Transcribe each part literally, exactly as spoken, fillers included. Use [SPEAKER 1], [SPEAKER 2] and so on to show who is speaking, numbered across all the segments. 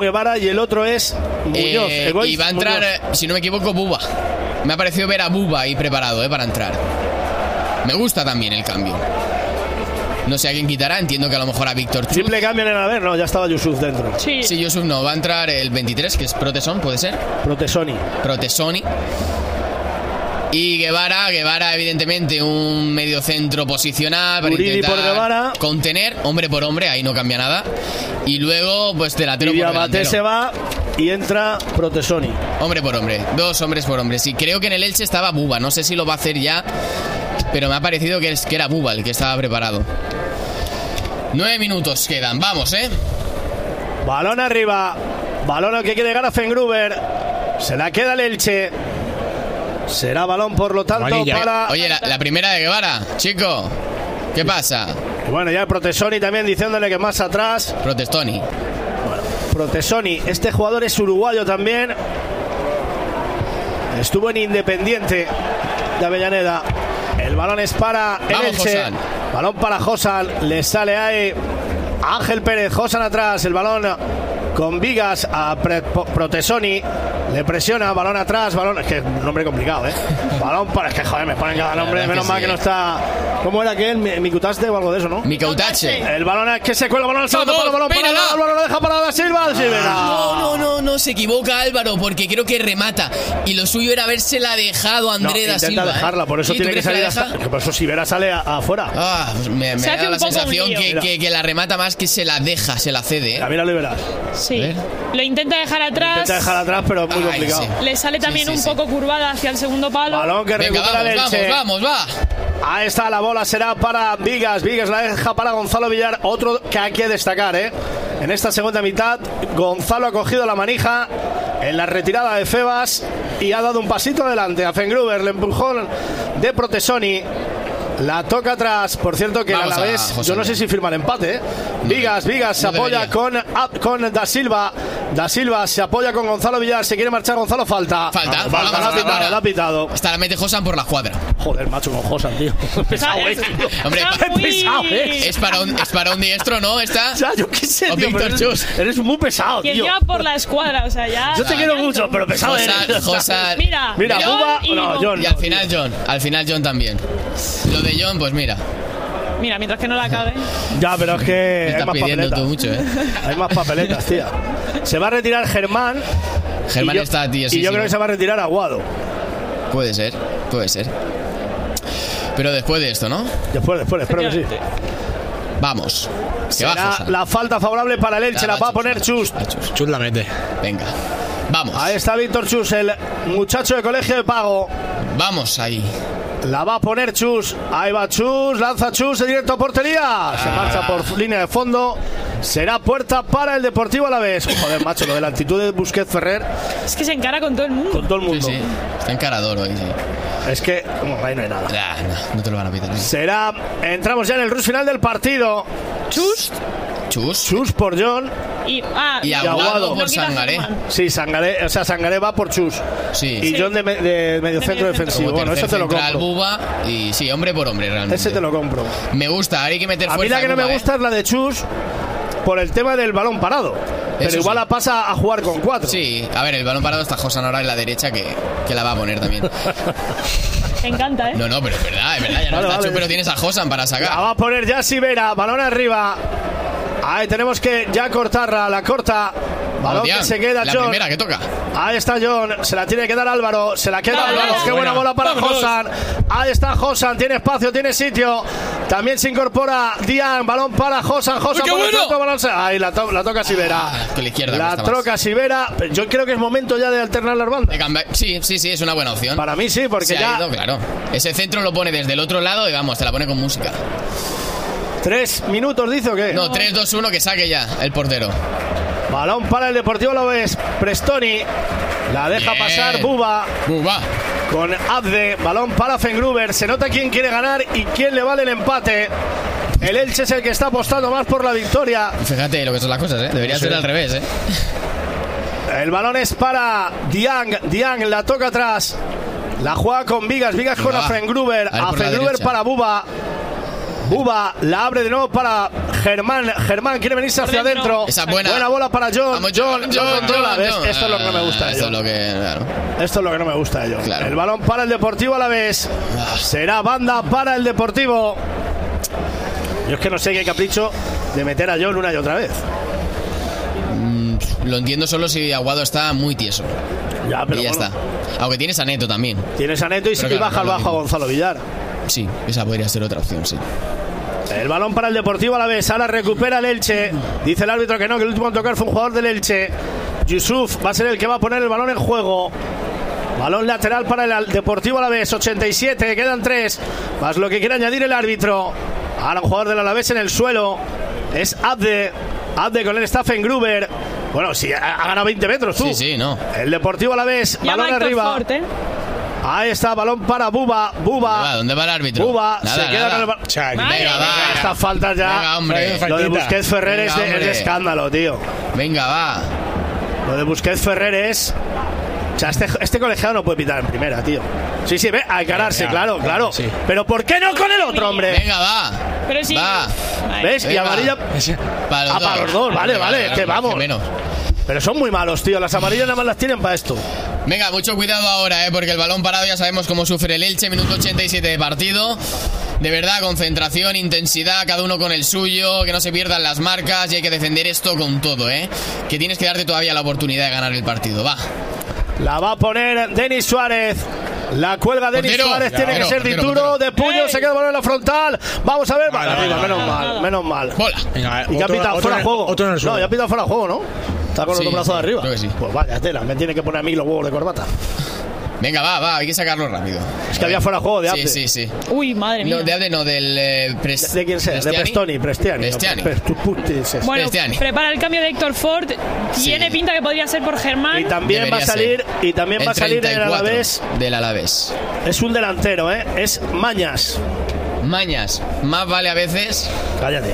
[SPEAKER 1] Guevara y el otro es Muñoz.
[SPEAKER 2] Eh, y va a entrar, Muñoz. Si no me equivoco, Buba. Me ha parecido ver a Buba ahí preparado eh, para entrar. Me gusta también el cambio. No sé a quién quitará, entiendo que a lo mejor a Víctor Chus.
[SPEAKER 1] Simple cambio en el haber, no, ya estaba Yusuf dentro.
[SPEAKER 2] Sí. Sí, Yusuf no, va a entrar el veintitrés, que es Proteson, ¿puede ser?
[SPEAKER 1] Protesoni.
[SPEAKER 2] Protesoni. Y Guevara, Guevara evidentemente un mediocentro posicional para
[SPEAKER 1] Uridi
[SPEAKER 2] intentar
[SPEAKER 1] por Guevara.
[SPEAKER 2] contener, hombre por hombre, ahí no cambia nada. Y luego, pues delantero por delantero.
[SPEAKER 1] se va y entra Protesoni.
[SPEAKER 2] Hombre por hombre, dos hombres por hombre. Sí, creo que en el Elche estaba Buba, no sé si lo va a hacer ya, pero me ha parecido que, es, que era Buba el que estaba preparado. Nueve minutos quedan, vamos, ¿eh?
[SPEAKER 1] Balón arriba, balón que quiere llegar a Fengruber. Se la queda el Elche. Será balón, por lo tanto, Manilla. para...
[SPEAKER 2] Oye, la, la primera de Guevara, chico, ¿qué pasa?
[SPEAKER 1] Y bueno, ya Protesoni también diciéndole que más atrás.
[SPEAKER 2] Protestoni.
[SPEAKER 1] Bueno, Protesoni, este jugador es uruguayo también. Estuvo en Independiente de Avellaneda. El balón es para el
[SPEAKER 2] Vamos,
[SPEAKER 1] Elche.
[SPEAKER 2] Josan.
[SPEAKER 1] Balón para Josan. Le sale ahí Ángel Pérez. Josan atrás. El balón con Vigas a Protesoni. Le presiona, balón atrás, balón... Es que es un nombre complicado, ¿eh? Balón para... Es que, joder, me ponen cada nombre. Menos mal que no está... ¿Cómo era aquel? ¿Mikutaste o algo de eso, no?
[SPEAKER 2] Mikautache.
[SPEAKER 1] El balón es que se cuelga, balón al salto, balón, balón para Álvaro, lo deja para Da Silva, Da Silva.
[SPEAKER 2] No, no, no, no, se equivoca Álvaro, porque creo que remata. Y lo suyo era habérsela dejado a André
[SPEAKER 1] no,
[SPEAKER 2] Da Silva.
[SPEAKER 1] Intenta dejarla, por eso
[SPEAKER 2] ¿Sí,
[SPEAKER 1] tiene que salir hasta... Que por eso Sivera sale a, afuera.
[SPEAKER 2] Ah, pues me, me da la sensación que, que, que la remata más que se la deja, se la cede. ¿eh?
[SPEAKER 1] A mira, lo verás.
[SPEAKER 3] Sí. Lo intenta dejar atrás.
[SPEAKER 1] Intenta dejar atrás, pero es muy Ay, complicado.
[SPEAKER 3] Sí. Le sale también sí, sí, un sí. poco curvada hacia el segundo palo.
[SPEAKER 1] Balón que
[SPEAKER 2] Venga,
[SPEAKER 1] recupera el
[SPEAKER 2] vamos,
[SPEAKER 1] Elche.
[SPEAKER 2] vamos, vamos, va.
[SPEAKER 1] Ahí está, la bola será para Vigas. Vigas la deja para Gonzalo Villar. Otro que hay que destacar, ¿eh? En esta segunda mitad, Gonzalo ha cogido la manija en la retirada de Febas y ha dado un pasito adelante a Fengruber. Le empujó de Protesoni. La toca atrás, por cierto que
[SPEAKER 2] Vamos
[SPEAKER 1] a la vez, yo no sé si firma el empate, ¿eh? Vigas, Vigas se no apoya con, con Da Silva. Da Silva se apoya con Gonzalo Villar. Se quiere marchar Gonzalo, falta.
[SPEAKER 2] Falta,
[SPEAKER 1] no, falta, la ha pitado, la ha pitado.
[SPEAKER 2] Hasta la mete Josan por la cuadra.
[SPEAKER 1] Joder, macho, con Josan, tío. Pesado, ¿eh?
[SPEAKER 2] Hombre,
[SPEAKER 3] muy...
[SPEAKER 1] pesado, ¿eh?
[SPEAKER 2] Es para, un, es para un diestro, ¿no? ¿Está?
[SPEAKER 1] Ya, yo qué sé,
[SPEAKER 2] o
[SPEAKER 1] tío,
[SPEAKER 2] Víctor Chus.
[SPEAKER 1] Eres, eres muy pesado,
[SPEAKER 3] Quien
[SPEAKER 1] tío.
[SPEAKER 3] lleva por la escuadra, o sea, ya...
[SPEAKER 1] Yo te quiero mucho, pero pesado
[SPEAKER 2] Josan,
[SPEAKER 1] eres.
[SPEAKER 2] Josan.
[SPEAKER 3] Mira,
[SPEAKER 1] mira,
[SPEAKER 3] John
[SPEAKER 1] Buba,
[SPEAKER 3] y
[SPEAKER 1] no, John.
[SPEAKER 2] Y al final John, al final John también. Lo de John, pues mira.
[SPEAKER 3] Mira, mientras que no la cague.
[SPEAKER 1] Ya, pero es que
[SPEAKER 2] Me
[SPEAKER 1] hay más papeletas.
[SPEAKER 2] Tú mucho, ¿eh?
[SPEAKER 1] Hay más papeletas, tía. Se va a retirar Germán.
[SPEAKER 2] Germán
[SPEAKER 1] y yo,
[SPEAKER 2] está, tío.
[SPEAKER 1] Y
[SPEAKER 2] sí,
[SPEAKER 1] yo
[SPEAKER 2] sí,
[SPEAKER 1] creo
[SPEAKER 2] ¿no?
[SPEAKER 1] que se va a retirar Aguado.
[SPEAKER 2] Puede ser, puede ser. Pero después de esto, ¿no?
[SPEAKER 1] Después, después, espero que sí.
[SPEAKER 2] Vamos. Que
[SPEAKER 1] Será la falta favorable para el Elche. La va a poner Chus.
[SPEAKER 2] Chus.
[SPEAKER 4] Chus la mete.
[SPEAKER 2] Venga. Vamos.
[SPEAKER 1] Ahí está Víctor Chus, el muchacho de colegio de pago.
[SPEAKER 2] Vamos ahí.
[SPEAKER 1] La va a poner Chus. Ahí va Chus. Lanza Chus de directo a portería. Se marcha por línea de fondo. Será puerta para el Deportivo Alavés. Joder, macho, lo de la actitud de Busquets Ferrer.
[SPEAKER 3] Es que se encara con todo el mundo.
[SPEAKER 1] Con todo el mundo.
[SPEAKER 2] Sí, sí. Está encarador hoy, sí.
[SPEAKER 1] Es que, como ahí no hay nada.
[SPEAKER 2] Nah, no, no te lo van a pitar. ¿eh?
[SPEAKER 1] Será. Entramos ya en el rush final del partido.
[SPEAKER 3] Chus.
[SPEAKER 2] Chus.
[SPEAKER 1] Chus por John.
[SPEAKER 3] Y, ah,
[SPEAKER 2] Y Aguado, Aguado por Sangaré.
[SPEAKER 1] Sí, Sangaré, o sea, Sangaré va por Chus.
[SPEAKER 2] Sí.
[SPEAKER 1] Y
[SPEAKER 3] sí.
[SPEAKER 1] John de, me, de medio centro defensivo. Bueno, eso te lo compro.
[SPEAKER 2] Buba y sí, hombre por hombre, realmente.
[SPEAKER 1] Ese te lo compro.
[SPEAKER 2] Me gusta, ahora hay que meter
[SPEAKER 1] a
[SPEAKER 2] fuerza.
[SPEAKER 1] A mí la que
[SPEAKER 2] Buba,
[SPEAKER 1] no me gusta
[SPEAKER 2] ¿eh?
[SPEAKER 1] es la de Chus por el tema del balón parado. Pero
[SPEAKER 2] Eso
[SPEAKER 1] igual
[SPEAKER 2] sí.
[SPEAKER 1] la pasa a jugar con cuatro.
[SPEAKER 2] Sí, a ver, el balón parado está Josan ahora en la derecha que, que la va a poner también.
[SPEAKER 3] Me encanta, ¿eh?
[SPEAKER 2] No, no, pero es verdad, es verdad. Ya no
[SPEAKER 1] vale,
[SPEAKER 2] está
[SPEAKER 1] vale.
[SPEAKER 2] Chus, pero tienes a Josan para sacar.
[SPEAKER 1] La va a poner ya Sivera, balón arriba. Ahí tenemos que ya cortarla, la corta. Balón
[SPEAKER 2] Dian,
[SPEAKER 1] que se queda
[SPEAKER 2] la
[SPEAKER 1] John.
[SPEAKER 2] primera que toca.
[SPEAKER 1] Ahí está John, se la tiene que dar Álvaro, se la queda
[SPEAKER 3] Dale,
[SPEAKER 1] Álvaro,
[SPEAKER 3] dale.
[SPEAKER 1] qué buena bola para
[SPEAKER 2] Vámonos.
[SPEAKER 1] Josan. Ahí está Josan, tiene espacio, tiene sitio. También se incorpora Dian, balón para Josan, Josan
[SPEAKER 2] ¡Uy, qué
[SPEAKER 1] por el
[SPEAKER 2] bueno!
[SPEAKER 1] centro, balón se... Ahí la, to la toca Sivera.
[SPEAKER 2] Ah, que la izquierda
[SPEAKER 1] La
[SPEAKER 2] cuesta más.
[SPEAKER 1] troca Sivera. Yo creo que es momento ya de alternar las bandas.
[SPEAKER 2] De cambiar- Sí, sí, sí, es una buena opción.
[SPEAKER 1] Para mí sí, porque
[SPEAKER 2] Se
[SPEAKER 1] ya
[SPEAKER 2] ha ido, claro. Ese centro lo pone desde el otro lado y vamos, te la pone con música.
[SPEAKER 1] tres minutos dice o qué.
[SPEAKER 2] No, tres, dos, uno, que saque ya el portero.
[SPEAKER 1] Balón para el Deportivo Alavés, Prestoni. La deja
[SPEAKER 2] Bien.
[SPEAKER 1] pasar Buba.
[SPEAKER 2] Buba.
[SPEAKER 1] Con Abde, balón para Fengruber. Se nota quién quiere ganar y quién le vale el empate. El Elche es el que está apostando más por la victoria.
[SPEAKER 2] Fíjate lo que son las cosas, ¿eh? Debería
[SPEAKER 1] Sí.
[SPEAKER 2] ser al revés, ¿eh?
[SPEAKER 1] El balón es para Diang. Diang la toca atrás. La juega con Vigas. Vigas
[SPEAKER 2] Venga,
[SPEAKER 1] con a
[SPEAKER 2] va.
[SPEAKER 1] Fengruber.
[SPEAKER 2] A ver
[SPEAKER 1] A
[SPEAKER 2] por la
[SPEAKER 1] Fengruber
[SPEAKER 2] derecha.
[SPEAKER 1] para Buba. Buba la abre de nuevo para Germán, Germán quiere venirse hacia
[SPEAKER 3] dentro.
[SPEAKER 1] adentro.
[SPEAKER 2] Esa buena.
[SPEAKER 1] Buena bola para John.
[SPEAKER 2] Vamos,
[SPEAKER 1] John,
[SPEAKER 2] John,
[SPEAKER 1] John,
[SPEAKER 2] John,
[SPEAKER 1] controla.
[SPEAKER 2] John,
[SPEAKER 1] ¿Ves?
[SPEAKER 2] John.
[SPEAKER 1] Esto es lo que no me gusta de
[SPEAKER 2] Esto es
[SPEAKER 1] John.
[SPEAKER 2] lo que, claro.
[SPEAKER 1] Esto es lo que no me gusta de John.
[SPEAKER 2] Claro.
[SPEAKER 1] El balón para el Deportivo Alavés. Será banda para el Deportivo. Yo es que no sé qué capricho de meter a John una y otra vez.
[SPEAKER 2] Mm, lo entiendo solo si Aguado está muy tieso.
[SPEAKER 1] Ya, pero
[SPEAKER 2] y ya
[SPEAKER 1] bueno,
[SPEAKER 2] está. Aunque tienes a Neto también.
[SPEAKER 1] tienes a Neto y,
[SPEAKER 2] Pero
[SPEAKER 1] y
[SPEAKER 2] claro,
[SPEAKER 1] baja al
[SPEAKER 2] no es lo
[SPEAKER 1] bajo a
[SPEAKER 2] mismo.
[SPEAKER 1] Gonzalo Villar.
[SPEAKER 2] Sí, esa podría ser otra opción, sí.
[SPEAKER 1] El balón para el Deportivo Alavés. Ahora recupera el Elche. Dice el árbitro que no, que el último en tocar fue un jugador del Elche. Yusuf va a ser el que va a poner el balón en juego. Balón lateral para el Deportivo Alavés. ochenta y siete, quedan tres. Más lo que quiere añadir el árbitro. Ahora un jugador del Alavés en el suelo. Es Abde. Abde con el Staffen Gruber. Bueno, sí, ha, ha ganado veinte metros tú.
[SPEAKER 2] Sí, sí, no.
[SPEAKER 1] El Deportivo Alavés.
[SPEAKER 3] Llama
[SPEAKER 1] Balón
[SPEAKER 3] Héctor
[SPEAKER 1] arriba.
[SPEAKER 3] Ford, ¿eh?
[SPEAKER 1] Ahí está, balón para Buba. Buba.
[SPEAKER 2] ¿Dónde va, ¿Dónde va el árbitro?
[SPEAKER 1] Buba
[SPEAKER 2] Nada,
[SPEAKER 1] se queda
[SPEAKER 2] nada.
[SPEAKER 1] con el balón.
[SPEAKER 4] Chac.
[SPEAKER 2] Venga, va.
[SPEAKER 1] Estas faltas ya.
[SPEAKER 2] Venga, hombre.
[SPEAKER 1] Lo de Busquets Ferrer es, de,
[SPEAKER 2] Venga,
[SPEAKER 1] es de
[SPEAKER 2] hombre.
[SPEAKER 1] escándalo, tío.
[SPEAKER 2] Venga, va.
[SPEAKER 1] Lo de Busquets Ferrer es. O sea, este, este colegiado no puede pitar en primera, tío. Sí, sí, ve, a encararse,
[SPEAKER 4] Venga,
[SPEAKER 1] claro,
[SPEAKER 4] venga,
[SPEAKER 1] claro.
[SPEAKER 4] sí.
[SPEAKER 1] Pero ¿por qué no con el otro, hombre?
[SPEAKER 2] Venga, va.
[SPEAKER 3] Pero sí.
[SPEAKER 2] Va.
[SPEAKER 3] Vale.
[SPEAKER 1] ¿Ves? Y
[SPEAKER 2] Venga.
[SPEAKER 1] amarilla.
[SPEAKER 2] Para los
[SPEAKER 1] Ah,
[SPEAKER 2] dos.
[SPEAKER 1] para los dos, vale, vale,
[SPEAKER 2] claro,
[SPEAKER 1] que vamos.
[SPEAKER 2] menos.
[SPEAKER 1] Pero son muy malos, tío. Las amarillas nada más las tienen para esto.
[SPEAKER 2] Venga, mucho cuidado ahora, ¿eh? Porque el balón parado ya sabemos cómo sufre el Elche. Minuto ochenta y siete de partido. De verdad, concentración, intensidad, cada uno con el suyo, que no se pierdan las marcas y hay que defender esto con todo, ¿eh? Que tienes que darte todavía la oportunidad de ganar el partido. Va.
[SPEAKER 1] La va a poner Denis Suárez. La cuelga Denis
[SPEAKER 2] Portero.
[SPEAKER 1] Suárez, tiene
[SPEAKER 2] Portero,
[SPEAKER 1] que ser
[SPEAKER 2] portero,
[SPEAKER 1] Dituro,
[SPEAKER 2] portero.
[SPEAKER 1] de puño,
[SPEAKER 3] ¡Ey!
[SPEAKER 1] se queda el balón en la frontal. Vamos a ver, vale,
[SPEAKER 4] Vale,
[SPEAKER 1] arriba,
[SPEAKER 4] vale,
[SPEAKER 1] menos
[SPEAKER 4] vale.
[SPEAKER 1] mal, menos mal.
[SPEAKER 2] Bola.
[SPEAKER 4] Venga,
[SPEAKER 1] Y que ha
[SPEAKER 4] otro-
[SPEAKER 1] pitado
[SPEAKER 4] otro
[SPEAKER 1] fuera
[SPEAKER 4] en-
[SPEAKER 1] de juego.
[SPEAKER 4] otro en el suelo.
[SPEAKER 1] No, ya ha pitado fuera de juego, ¿no? Está con
[SPEAKER 2] Sí,
[SPEAKER 1] los brazos
[SPEAKER 2] sí,
[SPEAKER 1] arriba.
[SPEAKER 2] creo que sí.
[SPEAKER 1] Pues vaya tela, me tiene que poner a mí los huevos de corbata.
[SPEAKER 2] Venga, va, va, hay que sacarlo rápido.
[SPEAKER 1] Es que había fuera de juego de
[SPEAKER 2] Sí,
[SPEAKER 1] Abde.
[SPEAKER 2] sí, sí.
[SPEAKER 3] Uy, madre mía.
[SPEAKER 2] No, de Abde no, del eh, Pres-
[SPEAKER 1] ¿De, de quién sea? De
[SPEAKER 2] Prestiani.
[SPEAKER 1] Prestoni, Prestiani.
[SPEAKER 2] Prestiani.
[SPEAKER 1] Pre- tu puti, ese.
[SPEAKER 3] Bueno,
[SPEAKER 2] Cristiani.
[SPEAKER 3] prepara el cambio de Héctor Ford. Tiene
[SPEAKER 2] Sí.
[SPEAKER 3] pinta que podría ser por Germán.
[SPEAKER 1] Y también
[SPEAKER 2] Debería
[SPEAKER 1] va a salir,
[SPEAKER 2] ser.
[SPEAKER 1] y también
[SPEAKER 2] El
[SPEAKER 1] va a salir en el
[SPEAKER 2] treinta y cuatro
[SPEAKER 1] Alavés.
[SPEAKER 2] del Alavés.
[SPEAKER 1] Es un delantero, ¿eh? Es Mañas.
[SPEAKER 2] Mañas, más vale a veces,
[SPEAKER 1] Cállate.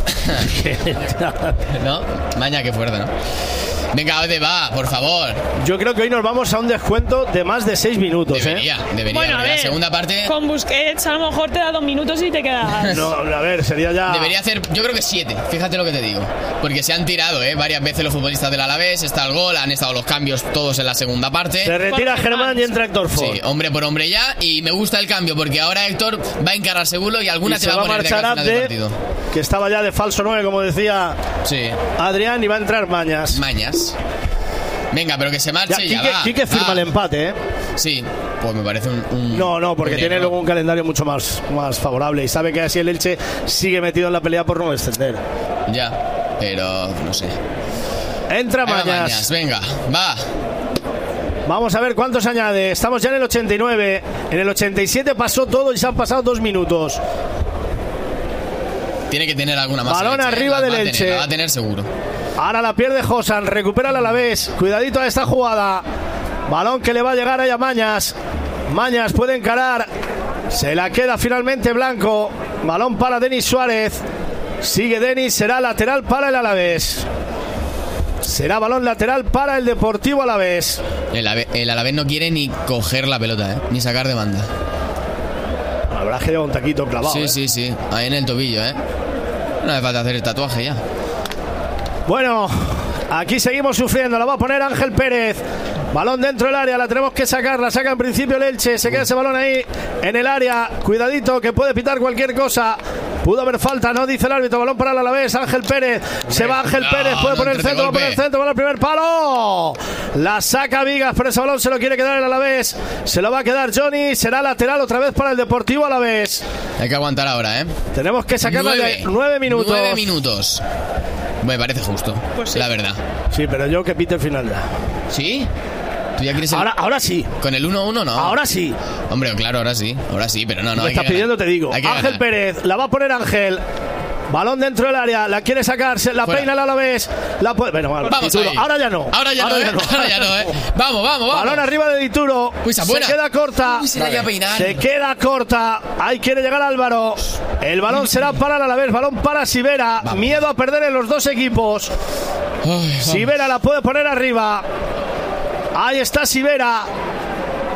[SPEAKER 2] ¿no? Maña que fuerte, ¿no? Venga, Abde, va, por favor.
[SPEAKER 1] Yo creo que hoy nos vamos a un descuento de más de seis minutos,
[SPEAKER 2] Debería,
[SPEAKER 1] ¿eh?
[SPEAKER 2] debería.
[SPEAKER 3] Bueno, a
[SPEAKER 2] porque
[SPEAKER 3] ver.
[SPEAKER 2] la segunda parte
[SPEAKER 3] Con Busquets a lo mejor te da dos minutos y te quedas.
[SPEAKER 1] No, a ver, sería ya.
[SPEAKER 2] debería hacer, yo creo que siete. Fíjate lo que te digo. Porque se han tirado, ¿eh? Varias veces los futbolistas del Alavés. Está el gol, han estado los cambios todos en la segunda parte.
[SPEAKER 1] Se retira
[SPEAKER 3] Por
[SPEAKER 1] Germán
[SPEAKER 3] Germán.
[SPEAKER 1] y entra Héctor Ford.
[SPEAKER 2] Sí, hombre por hombre ya. Y me gusta el cambio porque ahora Héctor va a encarar seguro y alguna
[SPEAKER 1] Y
[SPEAKER 2] te
[SPEAKER 1] se
[SPEAKER 2] va
[SPEAKER 1] va
[SPEAKER 2] a
[SPEAKER 1] a
[SPEAKER 2] poner de
[SPEAKER 1] marchar
[SPEAKER 2] cara al final del
[SPEAKER 1] Abde,
[SPEAKER 2] partido.
[SPEAKER 1] que estaba ya de falso nueve, como decía
[SPEAKER 2] Sí,
[SPEAKER 1] Adrián, y va a entrar Mañas.
[SPEAKER 2] Mañas. Venga, pero que se
[SPEAKER 1] Ya,
[SPEAKER 2] marche y ya,
[SPEAKER 1] Quique,
[SPEAKER 2] va.
[SPEAKER 1] Quique firma
[SPEAKER 2] Va.
[SPEAKER 1] el empate, ¿eh?
[SPEAKER 2] Sí, pues me parece un... un-
[SPEAKER 1] No, no, porque
[SPEAKER 2] un
[SPEAKER 1] tiene
[SPEAKER 2] error.
[SPEAKER 1] luego un calendario mucho más, más favorable y sabe que así el Elche sigue metido en la pelea por no descender.
[SPEAKER 2] Ya, pero no sé.
[SPEAKER 1] Entra
[SPEAKER 2] Ahí va
[SPEAKER 1] Mañas.
[SPEAKER 2] Mañas, venga, va.
[SPEAKER 1] Vamos a ver cuántos añade. Estamos ya en el ochenta y nueve. En el ochenta y siete pasó todo y se han pasado dos minutos.
[SPEAKER 2] Tiene que tener alguna más.
[SPEAKER 1] Balón
[SPEAKER 2] el Elche, ¿eh?
[SPEAKER 1] arriba
[SPEAKER 2] La
[SPEAKER 1] del
[SPEAKER 2] va a tener,
[SPEAKER 1] Elche.
[SPEAKER 2] la va a tener seguro.
[SPEAKER 1] Ahora la pierde Josan. Recupera el Alavés. Cuidadito a esta jugada. Balón que le va a llegar ahí a Mañas. Mañas puede encarar. Se la queda finalmente Blanco. Balón para Denis Suárez. Sigue Denis. Será lateral para el Alavés. Será balón lateral para el Deportivo Alavés.
[SPEAKER 2] El, Ave- el Alavés no quiere ni coger la pelota, ¿eh? Ni sacar de banda.
[SPEAKER 1] La verdad es que lleva un taquito clavado.
[SPEAKER 2] Sí,
[SPEAKER 1] ¿eh?
[SPEAKER 2] sí, sí. Ahí en el tobillo, ¿eh? No hace falta hacer el tatuaje ya.
[SPEAKER 1] Bueno, aquí seguimos sufriendo. La va a poner Ángel Pérez. Balón dentro del área, la tenemos que sacar. La saca en principio el Elche. Se queda ese balón ahí en el área. Cuidadito que puede pitar cualquier cosa. Pudo haber falta, no dice el árbitro. Balón para el Alavés. Ángel Pérez. Se va Ángel
[SPEAKER 2] no,
[SPEAKER 1] Pérez. Puede
[SPEAKER 2] no
[SPEAKER 1] poner el
[SPEAKER 2] entre
[SPEAKER 1] centro. Va a poner el
[SPEAKER 2] golpe.
[SPEAKER 1] centro. Va al primer palo. La saca Vigas, pero ese balón se lo quiere quedar el Alavés. Se lo va a quedar Johnny. Será lateral otra vez para el Deportivo Alavés.
[SPEAKER 2] Hay que aguantar ahora, ¿eh?
[SPEAKER 1] Tenemos que sacarla de nueve minutos.
[SPEAKER 2] Nueve minutos. Me parece justo,
[SPEAKER 3] Pues sí.
[SPEAKER 2] la verdad.
[SPEAKER 1] Sí, pero yo que pite el final ya.
[SPEAKER 2] ¿Sí? ¿Tú ya quieres el...
[SPEAKER 1] Ahora, ahora sí.
[SPEAKER 2] Con el uno uno no?
[SPEAKER 1] Ahora sí.
[SPEAKER 2] Hombre, claro, ahora sí. Ahora sí, pero no, no.
[SPEAKER 1] Me
[SPEAKER 2] hay que
[SPEAKER 1] estás pidiendo,
[SPEAKER 2] ganar.
[SPEAKER 1] te digo.
[SPEAKER 2] Hay que
[SPEAKER 1] Ángel
[SPEAKER 2] ganar.
[SPEAKER 1] Pérez, la va a poner Ángel. Balón dentro del área, la quiere sacar, se la
[SPEAKER 2] Fuera.
[SPEAKER 1] peina el Alavés. La puede... Bueno, vale,
[SPEAKER 2] Vamos
[SPEAKER 1] Dituro.
[SPEAKER 2] ahí.
[SPEAKER 1] Ahora ya no.
[SPEAKER 2] Ahora ya no, ¿eh? Ahora ya no, ¿eh? Vamos, vamos, vamos.
[SPEAKER 1] Balón arriba de Dituro.
[SPEAKER 2] Uy, esa
[SPEAKER 1] se
[SPEAKER 2] buena.
[SPEAKER 1] queda corta.
[SPEAKER 2] Uy, se la iba a peinar.
[SPEAKER 1] Se queda corta. Ahí quiere llegar Álvaro. El balón será para el Alavés. Balón para Sivera.
[SPEAKER 2] Vamos.
[SPEAKER 1] Miedo a perder en los dos equipos.
[SPEAKER 2] Ay,
[SPEAKER 1] Sivera la puede poner arriba. Ahí está Sivera.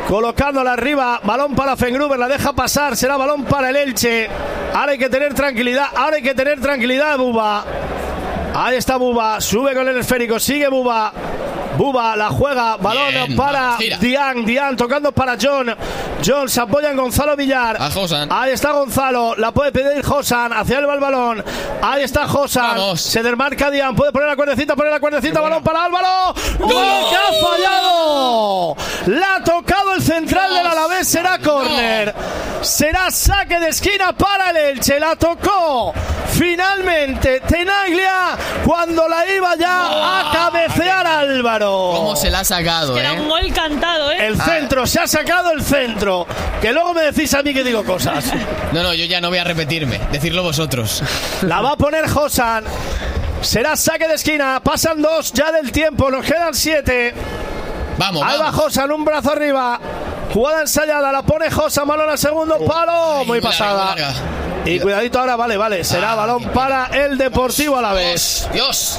[SPEAKER 1] colocándola arriba, balón para Fengruber, la deja pasar, será balón para el Elche. Ahora hay que tener tranquilidad, ahora hay que tener tranquilidad, Buba. Ahí está Buba, sube con el esférico, sigue Buba. Buba la juega, balón Bien, para Dian, Dian tocando para John. John se apoya en Gonzalo Villar.
[SPEAKER 2] A Josan.
[SPEAKER 1] Ahí está Gonzalo, la puede pedir Josan, hacia él va el balón. Ahí está Josan, Vamos. se desmarca Dian, puede poner la cuerdecita, poner la cuerdecita, balón para Álvaro. ¡Gol no. que ha fallado! La ha tocado el central Dios. del Alavés, será córner. No. Será saque de esquina para el Elche, la tocó finalmente Tenaglia cuando la iba ya oh. a cabecear Álvaro.
[SPEAKER 2] ¿Cómo se la ha sacado,
[SPEAKER 3] es que
[SPEAKER 2] eh?
[SPEAKER 3] Era un gol cantado, ¿eh?
[SPEAKER 1] El centro, ah. se ha sacado el centro. Que luego me decís a mí que digo cosas.
[SPEAKER 2] No, no, yo ya no voy a repetirme. Decirlo vosotros.
[SPEAKER 1] La va a poner Josan. Será saque de esquina. Pasan dos ya del tiempo. Nos quedan siete.
[SPEAKER 2] Vamos,
[SPEAKER 1] Ahí
[SPEAKER 2] vamos.
[SPEAKER 1] va Josan, un brazo arriba. Jugada ensayada. La pone Josan. Balón al segundo palo.
[SPEAKER 2] Ay,
[SPEAKER 1] Muy pasada.
[SPEAKER 2] Larga, larga.
[SPEAKER 1] Y cuidadito ahora, vale, vale. Será
[SPEAKER 2] ah,
[SPEAKER 1] balón para el Deportivo Alavés.
[SPEAKER 2] Dios.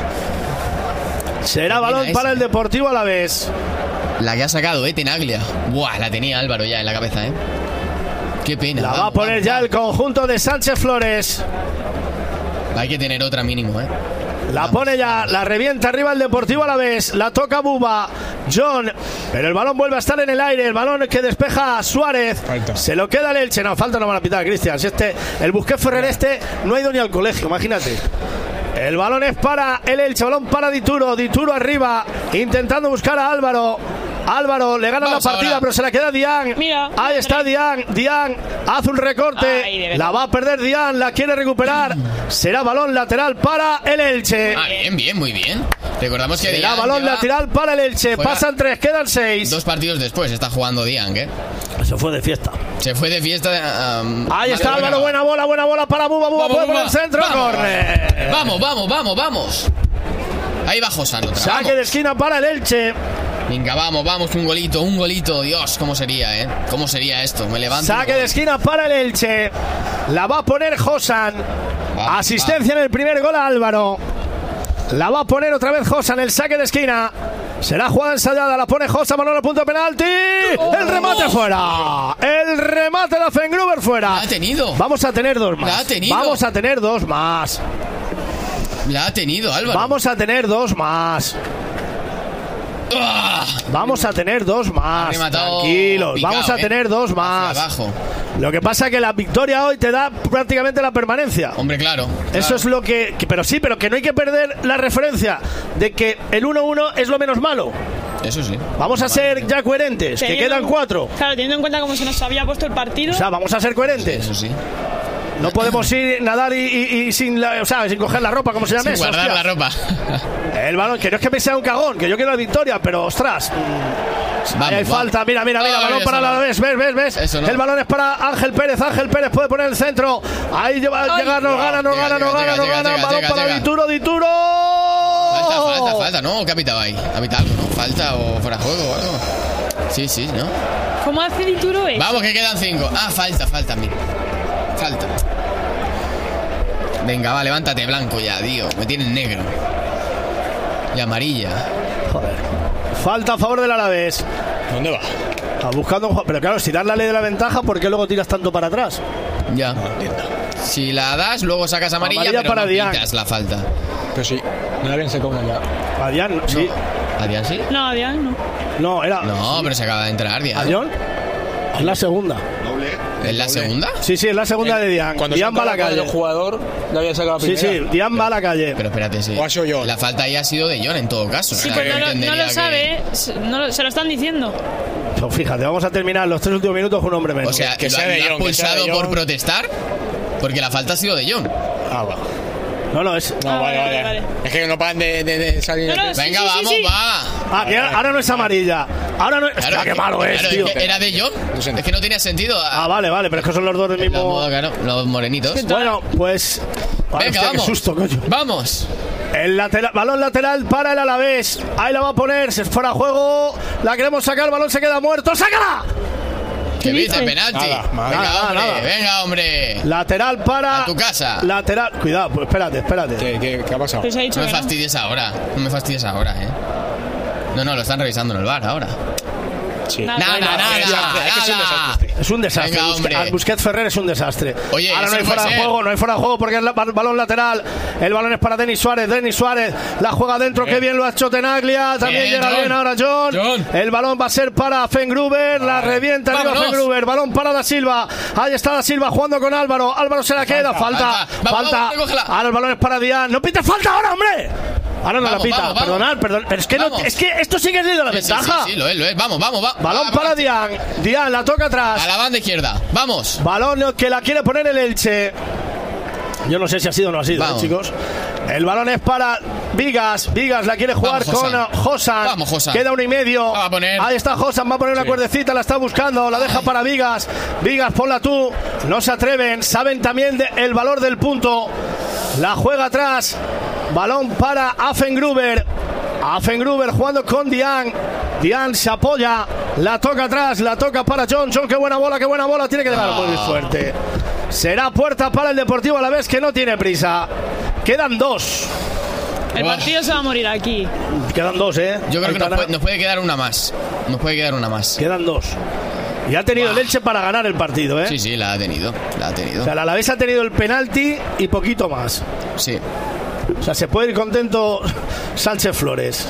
[SPEAKER 1] Será balón para el Deportivo Alavés.
[SPEAKER 2] La que ha sacado, eh, Tenaglia. Buah, la tenía Álvaro ya en la cabeza, eh. Qué pena.
[SPEAKER 1] La
[SPEAKER 2] vamos,
[SPEAKER 1] va a poner
[SPEAKER 2] vamos,
[SPEAKER 1] ya
[SPEAKER 2] vamos.
[SPEAKER 1] el conjunto de Sánchez Flores.
[SPEAKER 2] Hay que tener otra mínimo, eh.
[SPEAKER 1] La
[SPEAKER 2] Vamos.
[SPEAKER 1] pone ya, la revienta arriba el Deportivo Alavés. La toca Buba, John. Pero el balón vuelve a estar en el aire. El balón que despeja a Suárez. Falta. Se lo queda el Elche. No, falta no van a pitar, Cristian. Si este, el Busquets Ferrer este no ha ido ni al colegio, imagínate. El balón es para el Elche, balón para Dituro, Dituro arriba, intentando buscar a Álvaro. Álvaro le gana Vamos la partida, ahora. pero se la queda Dian.
[SPEAKER 3] Mira,
[SPEAKER 1] Ahí está Dian, Dian hace un recorte, Ay, la va a perder Dian, la quiere recuperar. Será balón lateral para el Elche.
[SPEAKER 2] Ah, bien, bien, muy bien. Recordamos que
[SPEAKER 1] Será
[SPEAKER 2] Dian
[SPEAKER 1] balón lateral para el Elche. Fuera. Pasan tres, quedan seis.
[SPEAKER 2] Dos partidos después está jugando Dian, ¿eh?
[SPEAKER 1] Se fue de fiesta.
[SPEAKER 2] Se fue de fiesta. Um,
[SPEAKER 1] Ahí está Álvaro, buena bola, buena bola para Buba. Buba puede poner el centro.
[SPEAKER 2] Vamos,
[SPEAKER 1] Corner.
[SPEAKER 2] Vamos, vamos, vamos, vamos. Ahí va Josan otra.
[SPEAKER 1] Saque
[SPEAKER 2] vamos.
[SPEAKER 1] de esquina para el Elche.
[SPEAKER 2] Venga, vamos, vamos, un golito, un golito. Dios, ¿cómo sería, eh? ¿Cómo sería esto? Me levanto.
[SPEAKER 1] Saque de esquina para el Elche. La va a poner Josan. Va, Asistencia va. en el primer gol a Álvaro. La va a poner otra vez Josan, el saque de esquina. Será jugada ensayada, la pone Josan, balón al punto de penalti. Oh, el remate oh, fuera. El remate de Fengruber fuera.
[SPEAKER 2] La ha tenido.
[SPEAKER 1] Vamos a tener dos más.
[SPEAKER 2] La ha tenido.
[SPEAKER 1] Vamos a tener dos más.
[SPEAKER 2] La ha tenido, Álvaro.
[SPEAKER 1] Vamos a tener dos más. Vamos a tener dos más. Tranquilos, picado, vamos a eh. tener dos más.
[SPEAKER 2] Abajo.
[SPEAKER 1] Lo que pasa es que la victoria hoy te da prácticamente la permanencia.
[SPEAKER 2] Hombre, claro.
[SPEAKER 1] Eso
[SPEAKER 2] claro.
[SPEAKER 1] es lo que, que. Pero sí, pero que no hay que perder la referencia de que el uno uno es lo menos malo.
[SPEAKER 2] Eso sí.
[SPEAKER 1] Vamos a ser ya coherentes, teniendo, que quedan cuatro.
[SPEAKER 3] Claro, teniendo en cuenta cómo se nos había puesto el partido.
[SPEAKER 1] O sea, vamos a ser coherentes.
[SPEAKER 2] Sí, eso sí.
[SPEAKER 1] No podemos ir nadar y, y, y sin, la, o sea, sin coger la ropa, como se llama
[SPEAKER 2] sin
[SPEAKER 1] eso.
[SPEAKER 2] Guardar
[SPEAKER 1] hostia.
[SPEAKER 2] la ropa.
[SPEAKER 1] El balón, que no es que me sea un cagón, que yo quiero la victoria, pero ostras. Vamos, hay vamos. falta, mira, mira, mira, oh, balón para la vez, ves, ves, ves. No. El balón es para Ángel Pérez, Ángel Pérez puede poner el centro. Ahí lleva, Ay, llega, nos gana, nos gana, nos gana, nos gana. Balón llega, para llega. Dituro, Dituro.
[SPEAKER 2] Falta, falta, falta, no, ¿qué ha pitado ahí? ¿Ha pitado algo, no? Falta o fuera de juego o algo. Sí, sí, ¿no?
[SPEAKER 3] ¿Cómo hace Dituro eso?
[SPEAKER 2] Vamos, que quedan cinco. Ah, falta, falta, mira. Falta. Venga, va, levántate, blanco ya, tío. Me tienes negro. Y amarilla.
[SPEAKER 1] Joder. Falta a favor del Alavés.
[SPEAKER 2] ¿Dónde va?
[SPEAKER 1] Está buscando un... Pero claro, si das la ley de la ventaja, ¿por qué luego tiras tanto para atrás?
[SPEAKER 2] Ya. No entiendo. Si la das, luego sacas amarilla, amarilla pero
[SPEAKER 1] para
[SPEAKER 2] no
[SPEAKER 1] Dian.
[SPEAKER 2] quitas la falta.
[SPEAKER 4] Pero sí, no la bien sacado una ya.
[SPEAKER 1] ¿A Dian? Sí.
[SPEAKER 2] No. ¿A Dian sí?
[SPEAKER 3] No, a Dian no.
[SPEAKER 1] No, era...
[SPEAKER 2] No,
[SPEAKER 1] sí.
[SPEAKER 2] pero se acaba de entrar, Dian.
[SPEAKER 1] ¿A Dion? Es la segunda.
[SPEAKER 2] ¿Es la segunda?
[SPEAKER 1] Sí, sí, es la segunda
[SPEAKER 4] el,
[SPEAKER 1] de Dian.
[SPEAKER 4] Cuando
[SPEAKER 1] Dian va a la calle.
[SPEAKER 4] El jugador la había sacado primera.
[SPEAKER 1] Sí, sí, Dian
[SPEAKER 2] pero,
[SPEAKER 1] va a la calle.
[SPEAKER 2] Pero espérate, sí. La falta ahí ha sido de John en todo caso.
[SPEAKER 3] Sí,
[SPEAKER 2] o sea,
[SPEAKER 3] pero no, no lo sabe, que... no lo, se lo están diciendo.
[SPEAKER 1] Pues fíjate, vamos a terminar los tres últimos minutos con un hombre menos.
[SPEAKER 2] O sea,
[SPEAKER 4] que
[SPEAKER 2] lo,
[SPEAKER 4] sea de
[SPEAKER 2] lo
[SPEAKER 4] John,
[SPEAKER 2] ha pulsado
[SPEAKER 4] que sea de
[SPEAKER 2] por protestar, porque la falta ha sido de John.
[SPEAKER 1] Ah, va. No, no, es...
[SPEAKER 4] No,
[SPEAKER 3] ah,
[SPEAKER 4] vale, vale, vale. Es que no paran de, de, de salir...
[SPEAKER 3] No, no, sí,
[SPEAKER 2] Venga,
[SPEAKER 3] sí,
[SPEAKER 2] vamos,
[SPEAKER 3] sí, sí.
[SPEAKER 2] va.
[SPEAKER 1] Ah, que ahora, ahora no es amarilla. Ahora no es...
[SPEAKER 2] Claro,
[SPEAKER 1] Hostia, qué malo
[SPEAKER 2] claro,
[SPEAKER 1] es, tío.
[SPEAKER 2] Es que era de John. Es que no tenía sentido.
[SPEAKER 1] Ah, vale, vale, pero es que son los dos del mismo...
[SPEAKER 2] Los, claro, los morenitos.
[SPEAKER 1] Bueno, pues...
[SPEAKER 2] Venga,
[SPEAKER 1] hostia,
[SPEAKER 2] vamos.
[SPEAKER 1] Qué susto, coño.
[SPEAKER 2] Vamos.
[SPEAKER 1] El lateral, balón lateral para el Alavés. Ahí la va a poner, se fuera a juego. La queremos sacar, el balón se queda muerto. ¡Sácala!
[SPEAKER 2] ¿Qué viste? Penalti.
[SPEAKER 4] Nada,
[SPEAKER 2] venga,
[SPEAKER 1] nada,
[SPEAKER 2] hombre,
[SPEAKER 1] nada.
[SPEAKER 2] venga, hombre.
[SPEAKER 1] Lateral para...
[SPEAKER 2] A tu casa.
[SPEAKER 1] Lateral, cuidado, pues espérate, espérate.
[SPEAKER 4] ¿Qué, qué, qué ha pasado?
[SPEAKER 3] Pues ha dicho
[SPEAKER 2] No me
[SPEAKER 3] que no.
[SPEAKER 2] fastidies ahora. No me fastidies ahora, eh. No, no, lo están revisando en el bar ahora.
[SPEAKER 4] Sí.
[SPEAKER 3] Nada,
[SPEAKER 2] Nada,
[SPEAKER 3] nada,
[SPEAKER 2] nada,
[SPEAKER 4] Es que es un
[SPEAKER 2] nada.
[SPEAKER 4] desastre.
[SPEAKER 1] Es un desastre.
[SPEAKER 2] Venga,
[SPEAKER 1] Busquets-
[SPEAKER 2] hombre.
[SPEAKER 1] al Busquets Ferrer es un desastre.
[SPEAKER 2] Oye,
[SPEAKER 1] ahora
[SPEAKER 2] eso
[SPEAKER 1] no hay
[SPEAKER 2] no
[SPEAKER 1] fuera
[SPEAKER 2] puede
[SPEAKER 1] de
[SPEAKER 2] ser.
[SPEAKER 1] juego, no hay fuera de juego porque es la- balón lateral. El balón es para Denis Suárez. Denis Suárez la juega dentro. Qué bien lo ha hecho Tenaglia. También
[SPEAKER 2] Bien,
[SPEAKER 1] llega
[SPEAKER 2] John.
[SPEAKER 1] bien ahora John.
[SPEAKER 2] John.
[SPEAKER 1] El balón va a ser para Fengruber. La revienta arriba
[SPEAKER 2] Vámonos.
[SPEAKER 1] Fengruber. Balón para Da Silva. Ahí está Da Silva jugando con Álvaro. Álvaro se la queda. Falta.
[SPEAKER 2] falta. Vamos,
[SPEAKER 1] Falta.
[SPEAKER 2] vamos, recógela.
[SPEAKER 1] Ahora el balón es para Dian. No pite falta ahora, hombre. Ahora no
[SPEAKER 2] Vamos,
[SPEAKER 1] la pita.
[SPEAKER 2] vamos, vamos.
[SPEAKER 1] Perdonad, perdón. Pero es que, no,
[SPEAKER 2] Vamos.
[SPEAKER 1] es que esto sí que es de la
[SPEAKER 2] Sí, sí,
[SPEAKER 1] ventaja.
[SPEAKER 2] sí, sí, lo es, lo es. Vamos, vamos, va.
[SPEAKER 1] Balón
[SPEAKER 2] Va,
[SPEAKER 1] para
[SPEAKER 2] va.
[SPEAKER 1] Dian. Dian la toca atrás.
[SPEAKER 2] A la banda izquierda. Vamos.
[SPEAKER 1] Balón que la quiere poner el Elche. Yo no sé si ha sido o no ha sido,
[SPEAKER 2] Vamos.
[SPEAKER 1] ¿eh, chicos. El balón es para Vigas. Vigas la quiere jugar
[SPEAKER 2] Vamos,
[SPEAKER 1] con
[SPEAKER 2] Josan.
[SPEAKER 1] Josan.
[SPEAKER 2] Vamos, Josan.
[SPEAKER 1] Queda uno y medio.
[SPEAKER 2] Va a poner.
[SPEAKER 1] Ahí está Josan. Va a poner una
[SPEAKER 2] Sí.
[SPEAKER 1] cuerdecita. La está buscando. La deja para Vigas. Vigas, ponla tú. No se atreven. Saben también de- el valor del punto. La juega atrás. Balón para Affengruber. Affengruber jugando con Dian. Dian se apoya. La toca atrás. La toca para John. John, qué buena bola, qué buena bola. Tiene que llegar muy fuerte. Será puerta para el Deportivo Alavés, que no tiene prisa. Quedan dos.
[SPEAKER 3] El
[SPEAKER 2] Buah.
[SPEAKER 3] partido se va a morir aquí.
[SPEAKER 1] Quedan dos, ¿eh?
[SPEAKER 2] Yo creo que nos
[SPEAKER 1] Aitana.
[SPEAKER 2] puede, nos puede quedar una más. Nos puede quedar una más.
[SPEAKER 1] Quedan dos. Y ha tenido el Elche para ganar el partido, ¿eh?
[SPEAKER 2] Sí, sí, la ha tenido. La ha tenido.
[SPEAKER 1] O sea, el Alavés ha tenido el penalti y poquito más.
[SPEAKER 2] Sí.
[SPEAKER 1] O sea, se puede ir contento Sánchez Flores.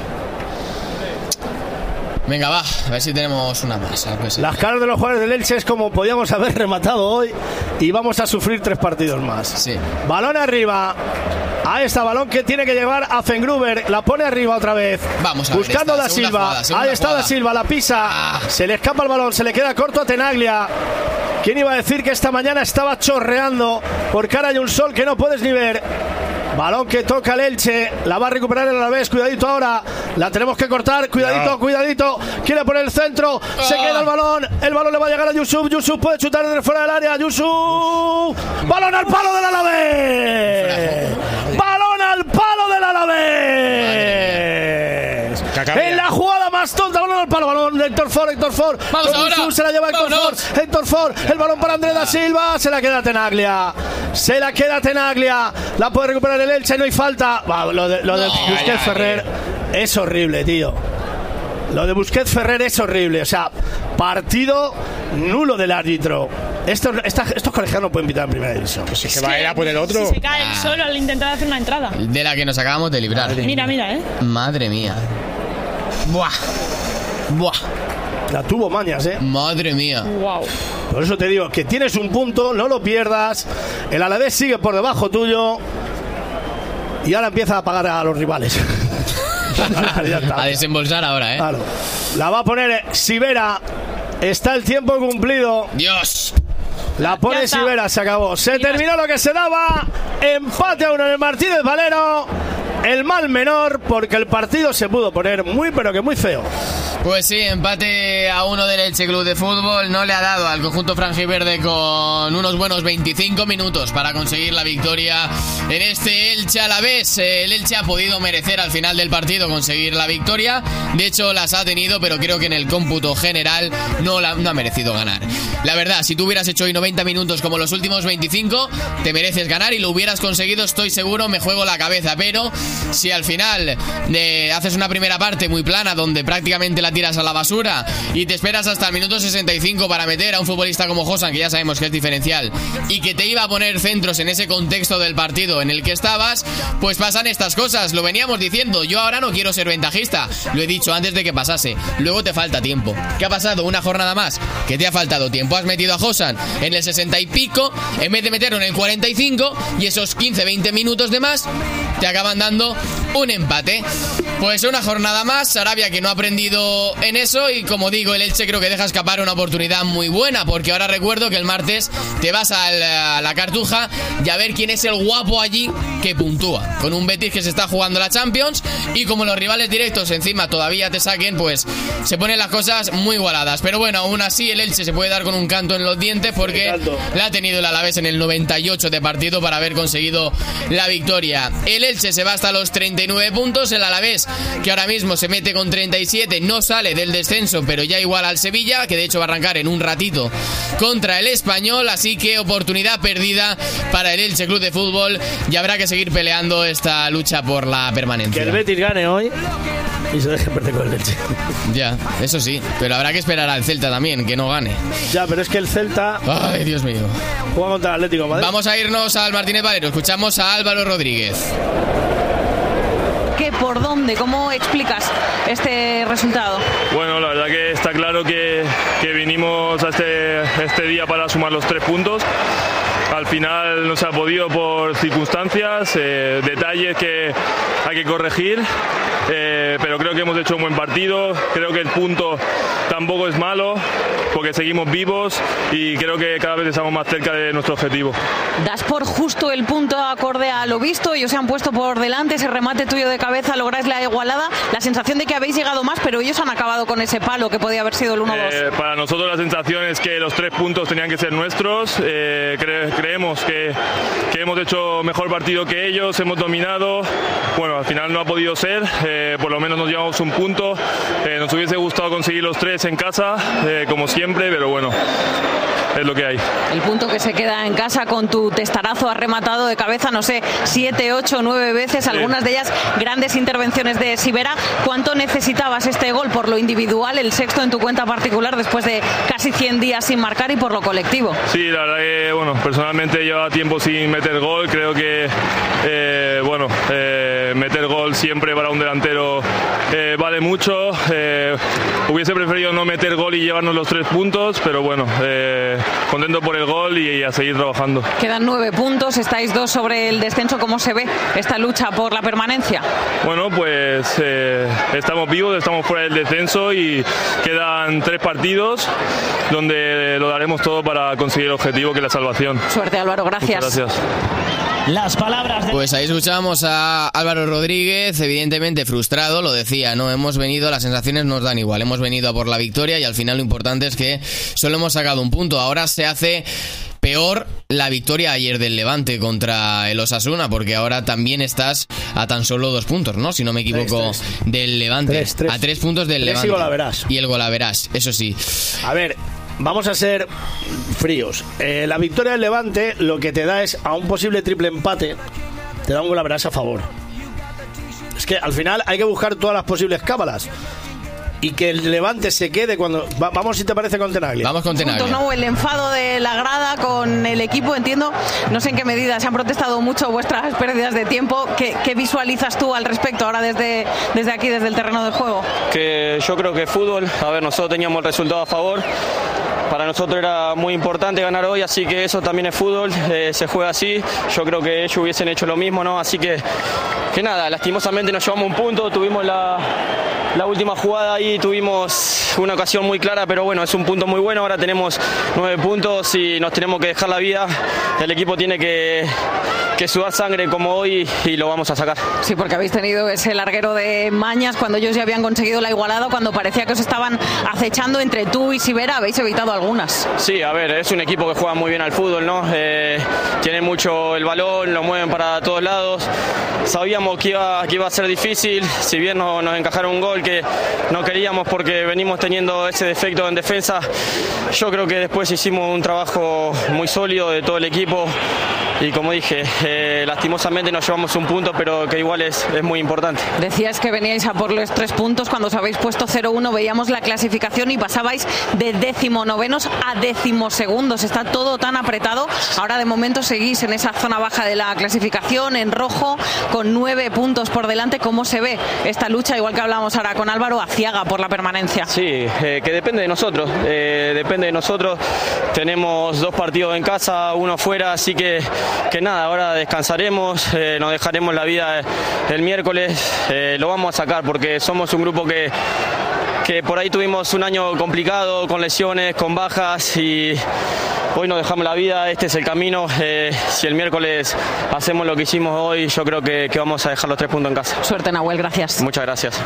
[SPEAKER 2] Venga, va. A ver si tenemos una más. A ver si-
[SPEAKER 1] Las caras de los jugadores del Elche es como podíamos haber rematado hoy y vamos a sufrir tres partidos más.
[SPEAKER 2] Sí.
[SPEAKER 1] Balón arriba. Ahí está, balón que tiene que llevar a Fengruber. La pone arriba otra vez.
[SPEAKER 2] Vamos a ver
[SPEAKER 1] Buscando
[SPEAKER 2] esta,
[SPEAKER 1] a Da
[SPEAKER 2] segunda
[SPEAKER 1] Silva.
[SPEAKER 2] jugada, segunda
[SPEAKER 1] Ahí está
[SPEAKER 2] jugada.
[SPEAKER 1] Da Silva, la pisa.
[SPEAKER 2] Ah.
[SPEAKER 1] Se le escapa el balón, se le queda corto a Tenaglia. ¿Quién iba a decir que esta mañana estaba chorreando? Porque ahora hay un sol que no puedes ni ver. Balón que toca el Elche. La va a recuperar el Alavés. Cuidadito ahora. La tenemos que cortar. Cuidadito,
[SPEAKER 4] No.
[SPEAKER 1] cuidadito. Quiere poner el centro. Se
[SPEAKER 2] Ah.
[SPEAKER 1] queda el balón. El balón le va a llegar a Yusuf. Yusuf puede chutar desde fuera del área. Yusuf. Balón al palo del Alavés. Balón al palo del Alavés.
[SPEAKER 4] Cacabria.
[SPEAKER 1] En la jugada más tonta. Balón al palo. Balón de Héctor Ford. Héctor Ford.
[SPEAKER 2] Vamos
[SPEAKER 1] Con
[SPEAKER 2] ahora.
[SPEAKER 1] Yusuf se la lleva Héctor
[SPEAKER 2] Vámonos.
[SPEAKER 1] Ford. Héctor Ford. El balón para Andrés da Silva. Se la queda Tenaglia. Se la queda Tenaglia. La puede recuperar el Elche. No hay falta. Va, lo de, lo de
[SPEAKER 2] No,
[SPEAKER 1] Busquets
[SPEAKER 2] ya,
[SPEAKER 1] Ferrer es horrible, tío. Lo de Busquets Ferrer es horrible. O sea, partido nulo del árbitro. Estos, esta- estos colegiados no pueden pitar en primera división.
[SPEAKER 4] Pues es que va a ir a por el otro.
[SPEAKER 3] Si se cae el solo al intentar hacer una entrada.
[SPEAKER 2] De la que nos acabamos de librar.
[SPEAKER 3] Mira, mira, ¿eh?
[SPEAKER 2] Madre mía. Buah. Buah.
[SPEAKER 1] La tuvo mañas, ¿eh?
[SPEAKER 2] Madre mía.
[SPEAKER 3] Wow.
[SPEAKER 1] Por eso te digo que tienes un punto, no lo pierdas. El Alavés sigue por debajo tuyo. Y ahora empieza a pagar a los rivales. Ya está.
[SPEAKER 2] A desembolsar ahora, ¿eh?
[SPEAKER 1] Claro. La va a poner Sivera. Está el tiempo cumplido.
[SPEAKER 2] Dios.
[SPEAKER 1] La
[SPEAKER 3] Ya
[SPEAKER 1] pone
[SPEAKER 3] está.
[SPEAKER 1] Sivera, se acabó. Se
[SPEAKER 3] Ya
[SPEAKER 1] terminó lo que se daba. Empate a uno en el Martínez Valero. El mal menor, porque el partido se pudo poner muy, pero que muy feo.
[SPEAKER 2] Pues sí, empate a uno del Elche Club de Fútbol. No le ha dado al conjunto franjiverde con unos buenos veinticinco minutos para conseguir la victoria en este Elche Alavés. El Elche ha podido merecer al final del partido conseguir la victoria. De hecho, las ha tenido, pero creo que en el cómputo general no, la, no ha merecido ganar. La verdad, si tú hubieras hecho hoy noventa minutos como los últimos veinticinco, te mereces ganar y lo hubieras conseguido, estoy seguro, me juego la cabeza. Pero si al final eh, haces una primera parte muy plana donde prácticamente la tiras a la basura y te esperas hasta el minuto sesenta y cinco para meter a un futbolista como Josan, que ya sabemos que es diferencial, y que te iba a poner centros en ese contexto del partido en el que estabas, pues pasan estas cosas. Lo veníamos diciendo, yo ahora no quiero ser ventajista, lo he dicho antes de que pasase. Luego te falta tiempo. ¿Qué ha pasado? Una jornada más que te ha faltado tiempo. Has metido a Josan en el sesenta y pico en vez de meterlo en el cuarenta y cinco, y esos quince veinte minutos de más te acaban dando un empate. Pues una jornada más, Sarabia que no ha aprendido en eso, y como digo, el Elche creo que deja escapar una oportunidad muy buena, porque ahora recuerdo que el martes te vas al- a la Cartuja y a ver quién es el guapo allí que puntúa, con un Betis que se está jugando la Champions, y como los rivales directos encima todavía te saquen, pues se ponen las cosas muy igualadas. Pero bueno, aún así el Elche se puede dar con un canto en los dientes, porque la ha tenido el Alavés en el noventa y ocho de partido para haber conseguido la victoria. El Elche se va hasta los treinta y nueve puntos, el Alavés, que ahora mismo se mete con treinta y siete, no sale del descenso, pero ya igual al Sevilla, que de hecho va a arrancar en un ratito contra el Español, así que oportunidad perdida para el Elche Club de Fútbol, y habrá que seguir seguir peleando esta lucha por la permanencia.
[SPEAKER 1] Que el Betis gane hoy y se deje perder con el Elche.
[SPEAKER 2] Ya, eso sí, pero habrá que esperar al Celta también, que no gane.
[SPEAKER 1] Ya, pero es que el Celta...
[SPEAKER 2] Ay, Dios mío.
[SPEAKER 1] Juega contra el Atlético de Madrid.
[SPEAKER 2] Vamos a irnos al Martínez Valero. Escuchamos a Álvaro Rodríguez.
[SPEAKER 5] ¿Qué, por dónde? ¿Cómo explicas este resultado?
[SPEAKER 6] Bueno, la verdad que está claro que, que vinimos a este, este día para sumar los tres puntos. Al final no se ha podido por circunstancias, eh, detalles que hay que corregir, eh, pero creo que hemos hecho un buen partido. Creo que el punto tampoco es malo porque seguimos vivos y creo que cada vez estamos más cerca de nuestro objetivo.
[SPEAKER 5] Das por justo el punto acorde a lo visto, ellos se han puesto por delante, ese remate tuyo de cabeza, lográis la igualada, la sensación de que habéis llegado más, pero ellos han acabado con ese palo que podía haber sido el uno dos.
[SPEAKER 6] Eh, para nosotros la sensación es que los tres puntos tenían que ser nuestros. Eh, cre- creemos que, que hemos hecho mejor partido que ellos, hemos dominado. Bueno, al final no ha podido ser, eh, por lo menos nos llevamos un punto. Eh, nos hubiese gustado conseguir los tres en casa, eh, como siempre, pero bueno, es lo que hay.
[SPEAKER 5] El punto que se queda en casa con tu testarazo, has rematado de cabeza, no sé, siete, ocho, nueve veces,
[SPEAKER 6] Sí.
[SPEAKER 5] algunas de ellas grandes intervenciones de Sivera. ¿Cuánto necesitabas este gol por lo individual, el sexto en tu cuenta particular después de casi cien días sin marcar, y por lo colectivo?
[SPEAKER 6] Sí, la verdad que, bueno, personalmente llevaba tiempo sin meter gol. Creo que, eh, bueno, eh, meter gol siempre para un delantero eh, vale mucho. Eh, hubiese preferido no meter gol y llevarnos los tres puntos, pero bueno, eh, contento por el gol y, y a seguir trabajando.
[SPEAKER 5] Quedan nueve puntos, estáis dos sobre el descenso. ¿Cómo se ve esta lucha por la permanencia?
[SPEAKER 6] Bueno, pues eh, estamos vivos, estamos fuera del descenso y quedan tres partidos donde lo daremos todo para conseguir el objetivo, que es la salvación.
[SPEAKER 5] Suerte, Álvaro, gracias.
[SPEAKER 6] Muchas gracias.
[SPEAKER 1] Las palabras de...
[SPEAKER 2] Pues ahí escuchamos a Álvaro Rodríguez, evidentemente frustrado, lo decía, no hemos venido, las sensaciones nos dan igual, hemos venido a por la victoria y al final lo importante es que solo hemos sacado un punto. Ahora se hace peor la victoria ayer del Levante contra el Osasuna, porque ahora también estás a tan solo dos puntos, ¿no? Si no me equivoco,
[SPEAKER 1] Tres, tres.
[SPEAKER 2] del Levante.
[SPEAKER 1] Tres, tres.
[SPEAKER 2] A tres puntos del
[SPEAKER 1] Tres y
[SPEAKER 2] Levante.
[SPEAKER 1] golaverás.
[SPEAKER 2] Y el golaverás, eso sí.
[SPEAKER 1] A ver, vamos a ser fríos. Eh, la victoria del Levante lo que te da es a un posible triple empate, te da un golaverás a favor. Es que al final hay que buscar todas las posibles cábalas. Y que el Levante se quede cuando... Va, vamos, si te parece, con Tenaglia.
[SPEAKER 2] Vamos con Tenaglia.
[SPEAKER 5] Puntos, ¿no? El enfado de la grada con el equipo, entiendo. No sé en qué medida se han protestado mucho vuestras pérdidas de tiempo. ¿Qué, qué visualizas tú al respecto ahora desde, desde aquí, desde el terreno de juego?
[SPEAKER 7] Que yo creo que fútbol, a ver, nosotros teníamos el resultado a favor. Para nosotros era muy importante ganar hoy, así que eso también es fútbol, eh, se juega así. Yo creo que ellos hubiesen hecho lo mismo, ¿no? Así que, que nada, lastimosamente nos llevamos un punto, tuvimos la, la última jugada ahí, tuvimos una ocasión muy clara, pero bueno, es un punto muy bueno. Ahora tenemos nueve puntos y nos tenemos que dejar la vida. El equipo tiene que, que sudar sangre como hoy y lo vamos a sacar.
[SPEAKER 5] Sí, porque habéis tenido ese larguero de mañas cuando ellos ya habían conseguido la igualada, cuando parecía que os estaban acechando entre tú y Sivera, habéis evitado algunas.
[SPEAKER 7] Sí, a ver, es un equipo que juega muy bien al fútbol, ¿no? Eh, tiene mucho el balón, lo mueven para todos lados. Sabíamos que iba, que iba a ser difícil, si bien no, nos encajaron un gol que no queríamos porque venimos teniendo ese defecto en defensa. Yo creo que después hicimos un trabajo muy sólido de todo el equipo. Y como dije, eh, lastimosamente nos llevamos un punto, pero que igual es, es muy importante.
[SPEAKER 5] Decías que veníais a por los tres puntos cuando os habéis puesto cero uno, veíamos la clasificación y pasabais de décimo novenos a décimo segundos. Está todo tan apretado. Ahora de momento seguís en esa zona baja de la clasificación, en rojo, con nueve puntos por delante. ¿Cómo se ve esta lucha, igual que hablábamos ahora con Álvaro, aciaga por la permanencia?
[SPEAKER 7] Sí, eh, que depende de nosotros, eh, depende de nosotros. Tenemos dos partidos en casa, uno fuera, así que que nada, ahora descansaremos, eh, nos dejaremos la vida el miércoles, eh, lo vamos a sacar porque somos un grupo que, que por ahí tuvimos un año complicado, con lesiones, con bajas y hoy nos dejamos la vida, este es el camino. Eh, si el miércoles hacemos lo que hicimos hoy, yo creo que, que vamos a dejar los tres puntos en casa.
[SPEAKER 5] Suerte, Nahuel, gracias.
[SPEAKER 7] Muchas gracias.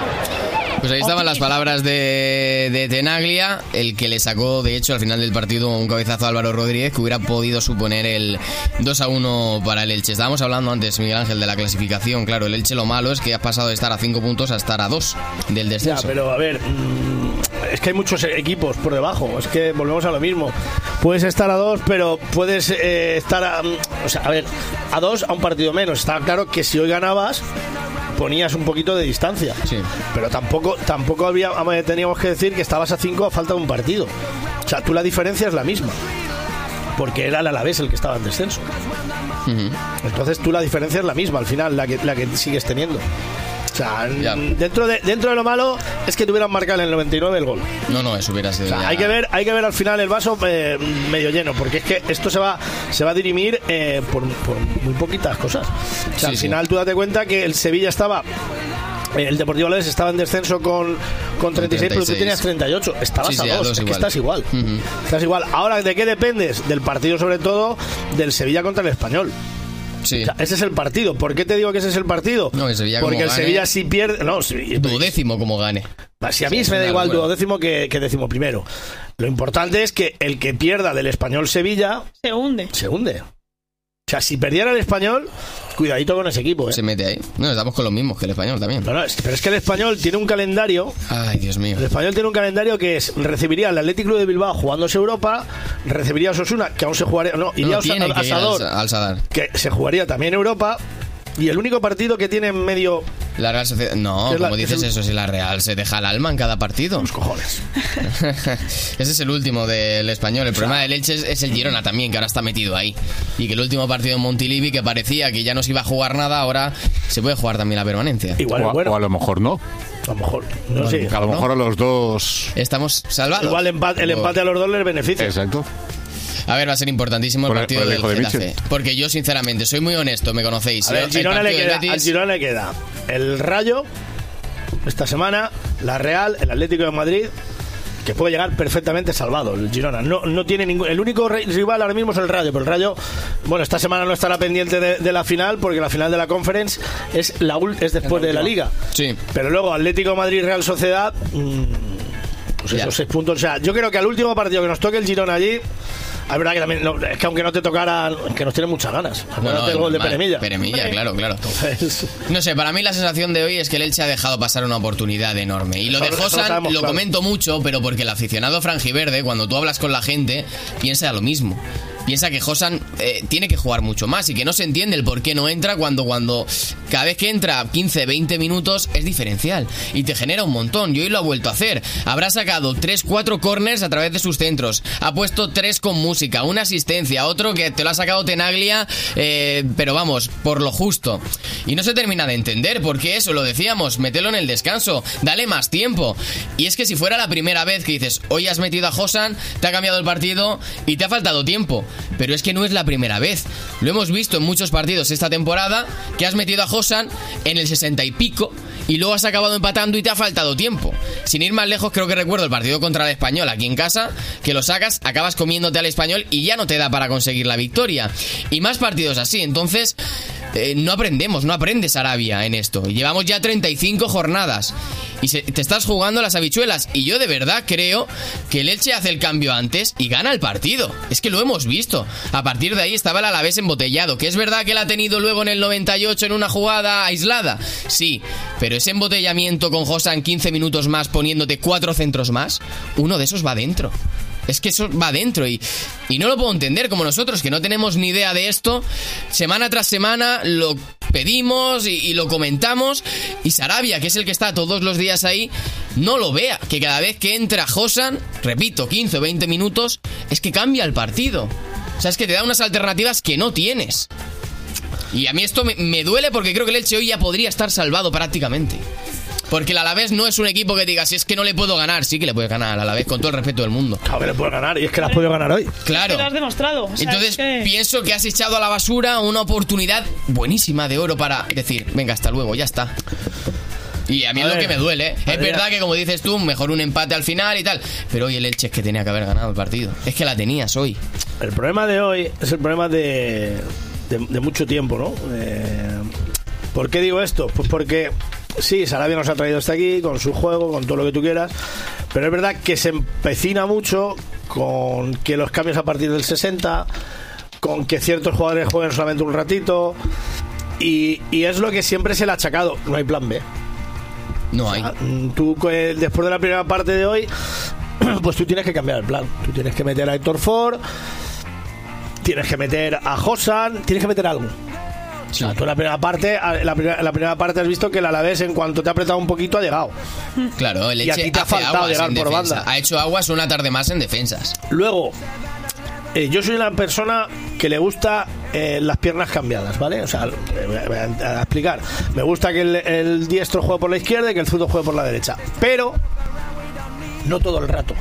[SPEAKER 2] Pues ahí estaban las palabras de, de Tenaglia, el que le sacó, de hecho, al final del partido un cabezazo a Álvaro Rodríguez que hubiera podido suponer el dos a uno para el Elche. Estábamos hablando antes, Miguel Ángel, de la clasificación. Claro, el Elche lo malo es que has pasado de estar a cinco puntos a estar a dos del descenso.
[SPEAKER 1] Ya, pero a ver, es que hay muchos equipos por debajo. Es que volvemos a lo mismo. Puedes estar a dos, pero puedes eh, estar a, o sea, a ver, a dos a un partido menos. Está claro que si hoy ganabas ponías un poquito de distancia,
[SPEAKER 2] sí.
[SPEAKER 1] Pero tampoco tampoco había, teníamos que decir que estabas a cinco a falta de un partido. O sea, tú la diferencia es la misma, porque era el Alavés el que estaba en descenso. Uh-huh. Entonces tú la diferencia es la misma al final, la que, la que sigues teniendo. O sea, dentro de, dentro de lo malo es que te hubieran marcado en el noventa y nueve el gol.
[SPEAKER 2] No, no, eso hubiera sido.
[SPEAKER 1] O sea,
[SPEAKER 2] ya...
[SPEAKER 1] hay que ver, hay que ver al final el vaso eh, medio lleno, porque es que esto se va, se va a dirimir eh, por, por muy poquitas cosas. O sea, sí, al final sí. Tú date cuenta que el Sevilla estaba, eh, el Deportivo Alavés estaba en descenso con, con treinta y seis, pero tú tenías treinta y ocho. Estabas sí, sí, a dos, es igual. Que estás igual. Uh-huh. Estás igual. Ahora, ¿de qué dependes? Del partido, sobre todo, del Sevilla contra el Español.
[SPEAKER 2] Sí.
[SPEAKER 1] O sea, ese es el partido. ¿Por qué te digo que ese es el partido?
[SPEAKER 2] No, el Sevilla
[SPEAKER 1] porque el
[SPEAKER 2] gane,
[SPEAKER 1] Sevilla si pierde... No, si,
[SPEAKER 2] duodécimo como gane.
[SPEAKER 1] Si a mí sí, me da igual locura. Duodécimo que, que décimo primero. Lo importante es que el que pierda del Español Sevilla...
[SPEAKER 3] Se hunde.
[SPEAKER 1] Se hunde. O sea, si perdiera el Español, cuidadito con ese equipo, ¿eh?
[SPEAKER 2] Se mete ahí. No, estamos con los mismos que el Español también.
[SPEAKER 1] No, no, pero es que el Español tiene un calendario...
[SPEAKER 2] Ay, Dios mío.
[SPEAKER 1] El Español tiene un calendario que es... Recibiría al Athletic Club de Bilbao jugándose Europa, recibiría a Osasuna, que aún se jugaría... No, iría
[SPEAKER 2] no,
[SPEAKER 1] a Sador,
[SPEAKER 2] al Sadar,
[SPEAKER 1] que se jugaría también Europa... Y el único partido que tiene en medio...
[SPEAKER 2] La Real Sociedad... No, como la, dices el... eso, si la Real se deja el alma en cada partido.
[SPEAKER 1] Los cojones.
[SPEAKER 2] Ese es el último del Español. El o sea, problema del Elche es, es el Girona también, que ahora está metido ahí. Y que el último partido en Montilivi, que parecía que ya no se iba a jugar nada, ahora se puede jugar también la permanencia.
[SPEAKER 8] Igual, o, a, bueno. o a lo mejor no.
[SPEAKER 1] A lo mejor, no
[SPEAKER 8] no,
[SPEAKER 1] sé.
[SPEAKER 8] A lo mejor ¿no? a los dos...
[SPEAKER 2] Estamos salvados.
[SPEAKER 1] Igual empate, el empate a los dos les beneficia.
[SPEAKER 8] Exacto.
[SPEAKER 2] A ver, va a ser importantísimo el por partido el, del de Getafe. Porque yo, sinceramente, soy muy honesto, me conocéis.
[SPEAKER 1] A ver, el Girona le queda, Betis... Al Girona le queda el Rayo esta semana, la Real, el Atlético de Madrid, que puede llegar perfectamente salvado el Girona. No, no tiene ningún... El único rival ahora mismo es el Rayo, pero el Rayo, bueno, esta semana no estará pendiente de, de la final, porque la final de la Conference es, la, es después de la Liga.
[SPEAKER 2] Sí.
[SPEAKER 1] Pero luego Atlético de Madrid, Real Sociedad... Mmm, pues esos seis puntos. O sea, yo creo que al último partido que nos toque el Girona allí... Es verdad que también, no, es que aunque no te tocaran, que nos tienen muchas ganas.
[SPEAKER 2] No, no,
[SPEAKER 1] el gol de
[SPEAKER 2] vale,
[SPEAKER 1] Peremilla.
[SPEAKER 2] Peremilla, claro, claro.
[SPEAKER 1] Entonces...
[SPEAKER 2] No sé, para mí la sensación de hoy es que el Elche ha dejado pasar una oportunidad enorme. Y lo de Josan lo, lo claro. comento mucho, pero porque el aficionado franjiverde, cuando tú hablas con la gente, piensa lo mismo. Piensa que Josan eh, tiene que jugar mucho más y que no se entiende el por qué no entra cuando, cuando cada vez que entra quince, veinte minutos es diferencial y te genera un montón. Y hoy lo ha vuelto a hacer. Habrá sacado tres, cuatro corners a través de sus centros. Ha puesto tres con música, una asistencia, otro que te lo ha sacado Tenaglia, eh, pero vamos, por lo justo. Y no se termina de entender porque eso, lo decíamos, mételo en el descanso, dale más tiempo. Y es que si fuera la primera vez que dices, hoy has metido a Josan, te ha cambiado el partido y te ha faltado tiempo. Pero es que no es la primera vez. Lo hemos visto en muchos partidos esta temporada, que has metido a Josan en el sesenta y pico y luego has acabado empatando y te ha faltado tiempo. Sin ir más lejos, creo que recuerdo el partido contra el Español aquí en casa, que lo sacas, acabas comiéndote al Español y ya no te da para conseguir la victoria. Y más partidos así. Entonces eh, no aprendemos, no aprende Sarabia en esto. Llevamos ya treinta y cinco jornadas y se, te estás jugando las habichuelas. Y yo de verdad creo que el Elche hace el cambio antes y gana el partido. Es que lo hemos visto. A partir de ahí estaba el Alavés embotellado, que es verdad que él ha tenido luego en el noventa y ocho en una jugada aislada, sí, pero ese embotellamiento con Josan quince minutos más poniéndote cuatro centros más, uno de esos va dentro. Es que eso va dentro y, y no lo puedo entender, como nosotros que no tenemos ni idea de esto, semana tras semana lo pedimos y, y lo comentamos, y Sarabia, que es el que está todos los días ahí, no lo vea, que cada vez que entra Josan, repito, quince o veinte minutos, es que cambia el partido. O sea, es que te da unas alternativas que no tienes. Y a mí esto me, me duele porque creo que el Elche hoy ya podría estar salvado prácticamente. Porque el Alavés no es un equipo que diga, si es que no le puedo ganar. Sí que le puedes ganar al Alavés, con todo el respeto del mundo.
[SPEAKER 1] Claro que le puedes ganar, y es que la has podido ganar hoy.
[SPEAKER 2] Claro.
[SPEAKER 3] Es que lo has demostrado. O sea,
[SPEAKER 2] entonces
[SPEAKER 3] es que...
[SPEAKER 2] pienso que has echado a la basura una oportunidad buenísima de oro para decir, venga, hasta luego, ya está. Y a mí a es ver, lo que me duele, ¿eh? Es verdad que, como dices tú, mejor un empate al final y tal, pero hoy el Elche es que tenía que haber ganado el partido. Es que la tenías hoy.
[SPEAKER 1] El problema de hoy es el problema de, de, de mucho tiempo, ¿no? Eh, ¿Por qué digo esto? Pues porque sí, Sarabia nos ha traído hasta aquí con su juego, con todo lo que tú quieras, pero es verdad que se empecina mucho con que los cambios a partir del sesenta, con que ciertos jugadores jueguen solamente un ratito, y, y es lo que siempre se le ha achacado. No hay plan B.
[SPEAKER 2] No hay.
[SPEAKER 1] O sea, tú, después de la primera parte de hoy, pues tú tienes que cambiar el plan. Tú tienes que meter a Héctor Ford, tienes que meter a Josan, tienes que meter algo. Sí. O sea, tú en la primera parte, la primera, la primera parte has visto que el Alavés, en cuanto te ha apretado un poquito, ha llegado.
[SPEAKER 2] Claro, el
[SPEAKER 1] y a ti te ha faltado llegar por banda.
[SPEAKER 2] Ha hecho aguas una tarde más en defensas.
[SPEAKER 1] Luego, eh, yo soy una persona que le gusta eh, las piernas cambiadas, ¿vale? O sea, voy a, a explicar. Me gusta que el, el diestro juegue por la izquierda y que el zurdo juegue por la derecha. Pero no todo el rato.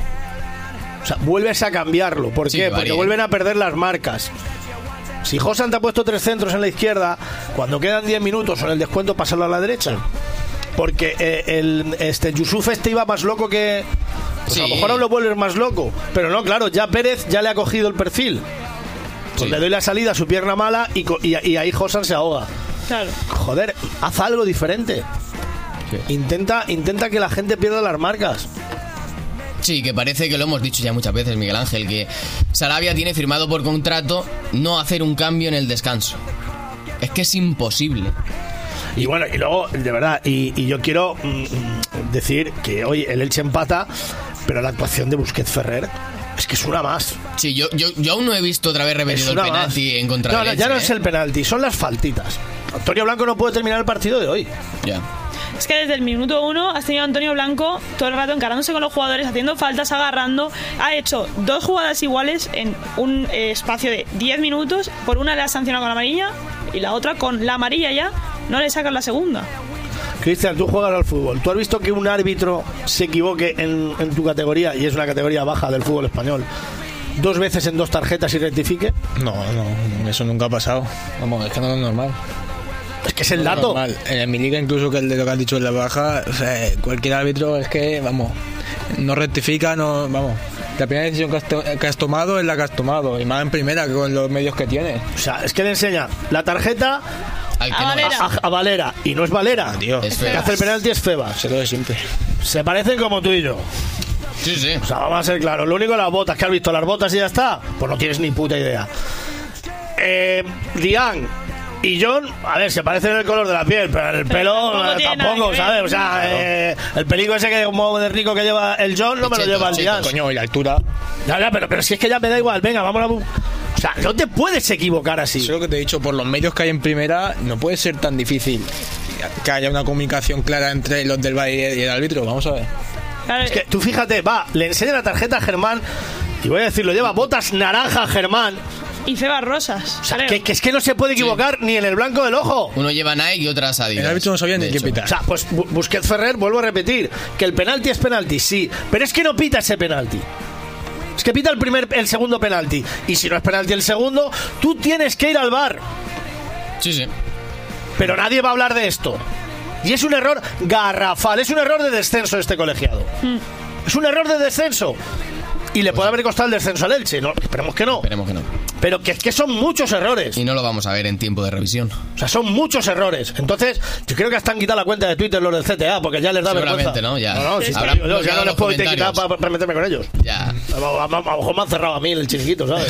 [SPEAKER 1] O sea, vuelves a cambiarlo. ¿Por sí, qué? Porque vuelven a perder las marcas. Si Josan te ha puesto tres centros en la izquierda, cuando quedan diez minutos o en el descuento, pasarlo a la derecha. Porque eh, el este Yusuf este iba más loco que... Pues sí. A lo mejor aún lo vuelves más loco. Pero no, claro, ya Pérez ya le ha cogido el perfil. Pues sí. Le doy la salida a su pierna mala y, y, y ahí Josan se ahoga.
[SPEAKER 3] Claro.
[SPEAKER 1] Joder, haz algo diferente. Sí. Intenta, intenta que la gente pierda las marcas.
[SPEAKER 2] Sí, que parece que lo hemos dicho ya muchas veces, Miguel Ángel, que Sarabia tiene firmado por contrato no hacer un cambio en el descanso. Es que es imposible.
[SPEAKER 1] Y bueno, y luego, de verdad, y, y yo quiero mm, decir que hoy el Elche empata, pero la actuación de Busquets Ferrer es que es una más.
[SPEAKER 2] Sí, yo, yo, yo aún no he visto otra vez repetido el penalti más en contra
[SPEAKER 1] no,
[SPEAKER 2] del
[SPEAKER 1] no,
[SPEAKER 2] Elche.
[SPEAKER 1] Ya no
[SPEAKER 2] ¿eh?
[SPEAKER 1] es el penalti, son las faltitas. Antonio Blanco no puede terminar el partido de hoy.
[SPEAKER 2] Ya.
[SPEAKER 3] Es que desde el minuto uno has tenido a Antonio Blanco todo el rato encarándose con los jugadores, haciendo faltas, agarrando. Ha hecho dos jugadas iguales en un eh, espacio de diez minutos. Por una le ha sancionado con la amarilla y la otra con la amarilla ya no le sacan la segunda.
[SPEAKER 1] Cristian, tú juegas al fútbol. ¿Tú has visto que un árbitro se equivoque en, en tu categoría, y es una categoría baja del fútbol español, dos veces en dos tarjetas y rectifique?
[SPEAKER 4] No, no, eso nunca ha pasado. Vamos, es que no es normal.
[SPEAKER 1] Es que es el dato.
[SPEAKER 4] Normal. En mi liga, incluso que el de lo que has dicho en la baja, o sea, cualquier árbitro es que, vamos, no rectifica, no, vamos. La primera decisión que has, to- que has tomado es la que has tomado, y más en primera, que con los medios que tienes.
[SPEAKER 1] O sea, es que le enseña la tarjeta
[SPEAKER 2] Al que
[SPEAKER 3] a,
[SPEAKER 2] no
[SPEAKER 3] Valera.
[SPEAKER 2] es.
[SPEAKER 1] a, a Valera, y no es Valera.
[SPEAKER 4] Ah, tío.
[SPEAKER 2] Es
[SPEAKER 1] El que hace el penalti es Febas.
[SPEAKER 4] Se lo de siempre.
[SPEAKER 1] Se parecen como tú y yo.
[SPEAKER 2] Sí, sí.
[SPEAKER 1] O sea, vamos a ser claros. Lo único de las botas, que has visto las botas y ya está, pues no tienes ni puta idea. Eh, Dian y John, a ver, se parecen en el color de la piel, pero en el
[SPEAKER 3] Pero
[SPEAKER 1] pelo
[SPEAKER 3] tampoco
[SPEAKER 1] eh,
[SPEAKER 3] tiene
[SPEAKER 1] tampoco,
[SPEAKER 3] nada que
[SPEAKER 1] ¿sabes?
[SPEAKER 3] ver.
[SPEAKER 1] O sea, eh, el pelico ese que como de rico que lleva el John no me lo
[SPEAKER 2] Cheto,
[SPEAKER 1] lleva el
[SPEAKER 2] cheto,
[SPEAKER 1] Dian.
[SPEAKER 4] Coño, y la altura.
[SPEAKER 1] Ya, ya, pero, pero si es que ya me da igual, venga, vamos a... O sea, no te puedes equivocar así.
[SPEAKER 4] Eso es lo que te he dicho, por los medios que hay en primera, no puede ser tan difícil que haya una comunicación clara entre los del V A R y el árbitro. Vamos a ver.
[SPEAKER 3] Claro,
[SPEAKER 1] Es que tú fíjate, va, le enseña la tarjeta a Germán, y voy a decirlo, lleva botas naranja Germán.
[SPEAKER 3] y Febas rosas.
[SPEAKER 1] O sea,
[SPEAKER 3] creo.
[SPEAKER 1] que, que es que no se puede equivocar sí. ni en el blanco del ojo.
[SPEAKER 2] Uno lleva Nike y otras Adidas.
[SPEAKER 4] El árbitro no sabía ni qué pitar.
[SPEAKER 1] O sea, pues Busquets Ferrer, vuelvo a repetir, que el penalti es penalti, sí, pero es que no pita ese penalti. Es que pita el primer, el segundo penalti. Y si no es penalti el segundo, tú tienes que ir al V A R.
[SPEAKER 2] Sí, sí.
[SPEAKER 1] Pero nadie va a hablar de esto. Y es un error garrafal, es un error de descenso este colegiado. Mm. Es un error de descenso. Y le puede haber costado el descenso al Elche. No, esperemos que no.
[SPEAKER 2] Esperemos que no.
[SPEAKER 1] Pero que es que son muchos errores.
[SPEAKER 2] Y no lo vamos a ver en tiempo de revisión.
[SPEAKER 1] O sea, son muchos errores. Entonces, yo creo que hasta han quitado la cuenta de Twitter los del C T A, porque ya les da vergüenza.
[SPEAKER 2] Seguramente, ¿no? Ya.
[SPEAKER 1] No, no, sí,
[SPEAKER 2] Habrá
[SPEAKER 1] sí, yo, ya no les puedo quitar para, para meterme con ellos.
[SPEAKER 2] Ya.
[SPEAKER 1] A lo mejor me han cerrado a mí el chiringuito, ¿sabes?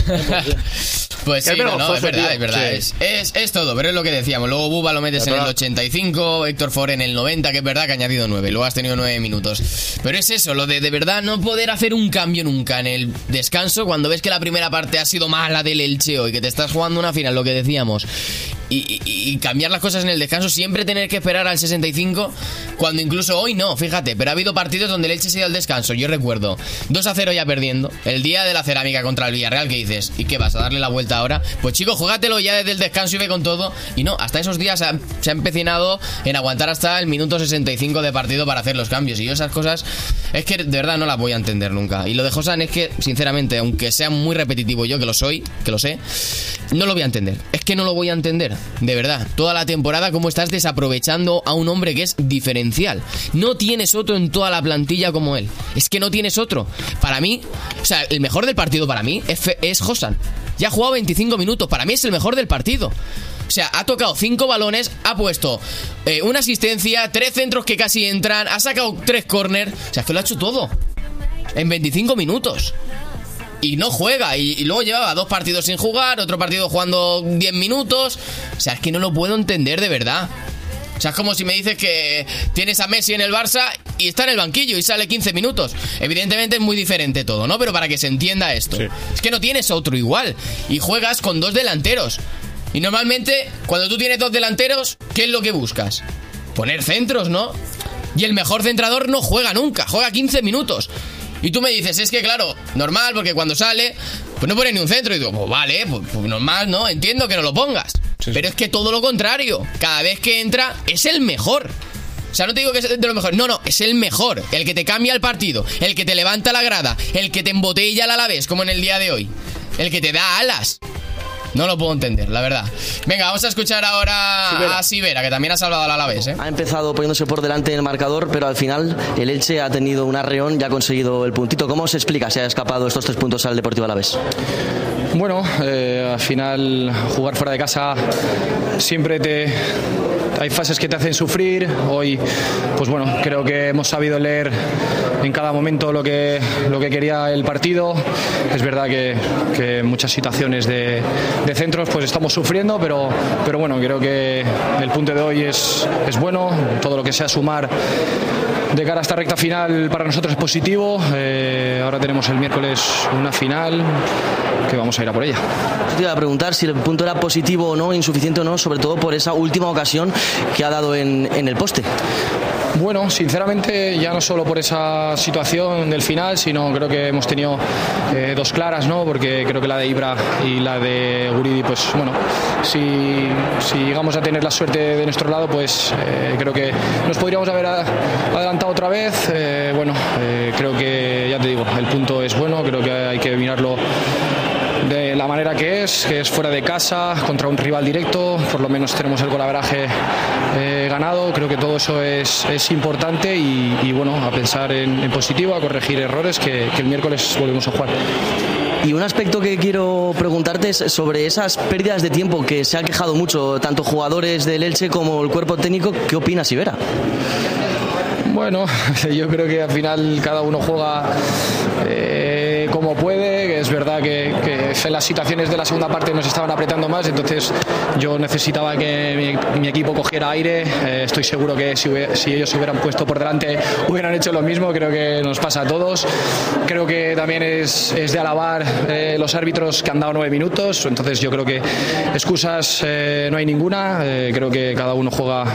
[SPEAKER 2] Pues sí, no, no, es verdad,
[SPEAKER 1] tío.
[SPEAKER 2] es verdad.
[SPEAKER 1] Sí.
[SPEAKER 2] Es, es, es todo, pero es lo que decíamos. Luego Buba lo metes en el ochenta y cinco, Héctor Ford en el noventa, que es verdad que ha añadido nueve. Luego has tenido nueve minutos. Pero es eso, lo de de verdad no poder hacer un cambio nunca en el descanso cuando ves que la primera parte ha sido mala del Elche y que te estás jugando una final, lo que decíamos. Y, y, y cambiar las cosas en el descanso, siempre tener que esperar al sesenta y cinco, cuando incluso hoy no, fíjate, pero ha habido partidos donde el Elche se ha ido al descanso. Yo recuerdo dos a cero ya perdiendo, el día de la cerámica contra el Villarreal, que dices, ¿y qué vas a darle la vuelta ahora? Pues chicos, juégatelo ya desde el descanso y ve con todo. Y no, hasta esos días se ha, se ha empecinado en aguantar hasta el minuto sesenta y cinco de partido para hacer los cambios. Y yo esas cosas es que de verdad no las voy a entender nunca. Y lo de Josan es que, sinceramente, aunque sea muy repetitivo yo, que lo soy, que lo sé, no lo voy a entender. Es que no lo voy a entender. De verdad, toda la temporada cómo estás desaprovechando a un hombre que es diferencial. No tienes otro en toda la plantilla como él. Es que no tienes otro. Para mí, o sea, el mejor del partido para mí es, es Josan. Ya ha jugado veinticinco minutos, para mí es el mejor del partido. O sea, ha tocado cinco balones, ha puesto eh, una asistencia, tres centros que casi entran, ha sacado tres córner. O sea, es que lo ha hecho todo en veinticinco minutos. Y no juega, y, y luego llevaba dos partidos sin jugar, otro partido jugando diez minutos. O sea, es que no lo puedo entender de verdad. O sea, es como si me dices que tienes a Messi en el Barça y está en el banquillo y sale quince minutos. Evidentemente es muy diferente todo, ¿no? Pero para que se entienda esto, sí. Es que no tienes otro igual y juegas con dos delanteros. Y normalmente, cuando tú tienes dos delanteros, ¿qué es lo que buscas? Poner centros, ¿no? Y el mejor centrador no juega nunca, juega quince minutos. Y tú me dices, es que claro, normal, porque cuando sale, pues no pone ni un centro. Y digo, pues vale, pues, pues normal, ¿no? Entiendo que no lo pongas. Sí. Pero es que todo lo contrario, cada vez que entra es el mejor. O sea, no te digo que es de lo mejor, no, no, es el mejor. El que te cambia el partido, el que te levanta la grada, el que te embotella al Alavés, como en el día de hoy, el que te da alas. No lo puedo entender, la verdad. Venga, vamos a escuchar ahora Sivera. a Sivera, que también ha salvado al Alavés, ¿eh?
[SPEAKER 9] Ha empezado poniéndose por delante en el marcador, pero al final el Elche ha tenido un arreón y ha conseguido el puntito. ¿Cómo se explica se ha escapado estos tres puntos al Deportivo Alavés?
[SPEAKER 10] Bueno, eh, al final jugar fuera de casa siempre te... hay fases que te hacen sufrir. Hoy, pues bueno, creo que hemos sabido leer en cada momento lo que, lo que quería el partido. Es verdad que, que en muchas situaciones de, de centros pues estamos sufriendo, pero, pero bueno, creo que el punto de hoy es, es bueno. Todo lo que sea sumar de cara a esta recta final para nosotros es positivo. Eh, ahora tenemos el miércoles una final que vamos a ir a por ella.
[SPEAKER 9] Te iba a preguntar si el punto era positivo o no, insuficiente o no, sobre todo por esa última ocasión que ha dado en, en el poste.
[SPEAKER 10] Bueno, sinceramente, ya no solo por esa situación del final, sino creo que hemos tenido eh, dos claras, ¿no? Porque creo que la de Ibra y la de Guridi, pues bueno, si, si llegamos a tener la suerte de nuestro lado, pues eh, creo que nos podríamos haber adelantado otra vez. Eh, bueno, eh, creo que, ya te digo, el punto es bueno, creo que hay que mirarlo de la manera que es, que es fuera de casa, contra un rival directo, por lo menos tenemos el golaveraje eh, ganado, creo que todo eso es, es importante y, y bueno, a pensar en, en positivo, a corregir errores, que, que el miércoles volvemos a jugar.
[SPEAKER 9] Y un aspecto que quiero preguntarte es sobre esas pérdidas de tiempo que se ha quejado mucho, tanto jugadores del Elche como el cuerpo técnico. ¿Qué opina Sivera?
[SPEAKER 10] Bueno, yo creo que al final cada uno juega eh, como puede. Es verdad que, que en las situaciones de la segunda parte nos estaban apretando más, entonces yo necesitaba que mi, mi equipo cogiera aire. Eh, estoy seguro que si, hubiera, si ellos se hubieran puesto por delante hubieran hecho lo mismo. Creo que nos pasa a todos. Creo que también es, es de alabar eh, los árbitros que han dado nueve minutos. Entonces yo creo que excusas eh, no hay ninguna. Eh, creo que cada uno juega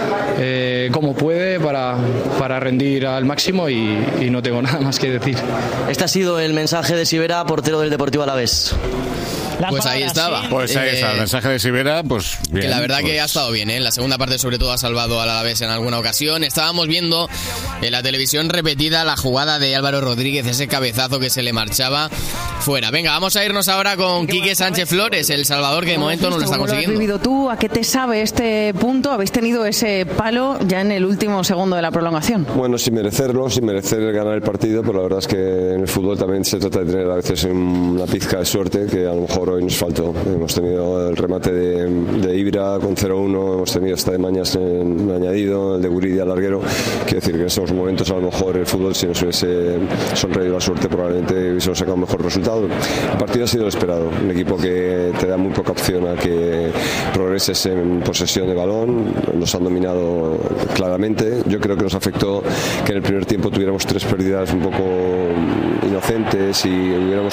[SPEAKER 10] eh, como puede para, para rendir al máximo y, y no tengo nada más que decir.
[SPEAKER 9] Este ha sido el mensaje de Sivera, portero del Deportivo Alavés.
[SPEAKER 2] Pues ahí estaba.
[SPEAKER 8] Pues ahí está, el mensaje de Sivera, pues bien.
[SPEAKER 2] Que la verdad
[SPEAKER 8] pues...
[SPEAKER 2] que ha estado bien, ¿eh? En la segunda parte sobre todo ha salvado al Alavés en alguna ocasión. Estábamos viendo en la televisión repetida la jugada de Álvaro Rodríguez, ese cabezazo que se le marchaba fuera. Venga, vamos a irnos ahora con Quique Sánchez Flores, el Salvador, que de momento no lo está consiguiendo.
[SPEAKER 5] ¿Cómo lo has vivido tú? ¿A qué te sabe este punto? Habéis tenido ese palo ya en el último segundo de la prolongación.
[SPEAKER 11] Bueno, sin merecerlo, sin merecer ganar el partido, pero la verdad es que en el fútbol también se trata de tener a veces una pizca de suerte, que a lo mejor hoy nos faltó. Hemos tenido el remate de, de Ibra con cero uno, hemos tenido esta de Mañas en añadido, el de Guridi al larguero. Quiero decir que en esos momentos a lo mejor el fútbol, si nos hubiese sonreído la suerte, probablemente hubiésemos sacado un mejor resultado. El partido ha sido el esperado, un equipo que te da muy poca opción a que progreses en posesión de balón, nos han dominado claramente. Yo creo que nos afectó que en el primer tiempo tuviéramos tres pérdidas un poco inocentes y, hubiéramos,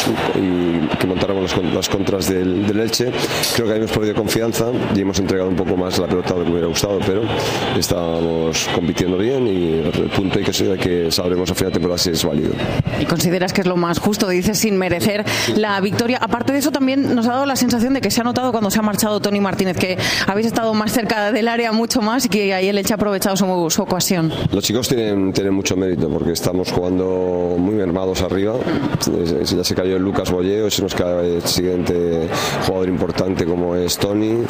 [SPEAKER 11] y que montáramos las, las contras del, del Elche. Creo que hemos perdido confianza y hemos entregado un poco más la pelota de lo que me hubiera gustado, pero estábamos compitiendo bien y el punto hay que ser que sabremos a final de temporada si es válido.
[SPEAKER 5] ¿Y consideras que es lo más justo? Dices sin merecer la victoria. Aparte de eso, también nos ha dado la sensación de que se ha notado cuando se ha marchado Toni Martínez, que habéis estado más cerca del área mucho más y que ahí el Elche ha aprovechado su, su ocasión.
[SPEAKER 11] Los chicos tienen, tienen mucho mérito porque estamos jugando muy mermados arriba. Ya se cayó el Lucas Bolleo, se nos cae el siguiente jugador importante como es Toni.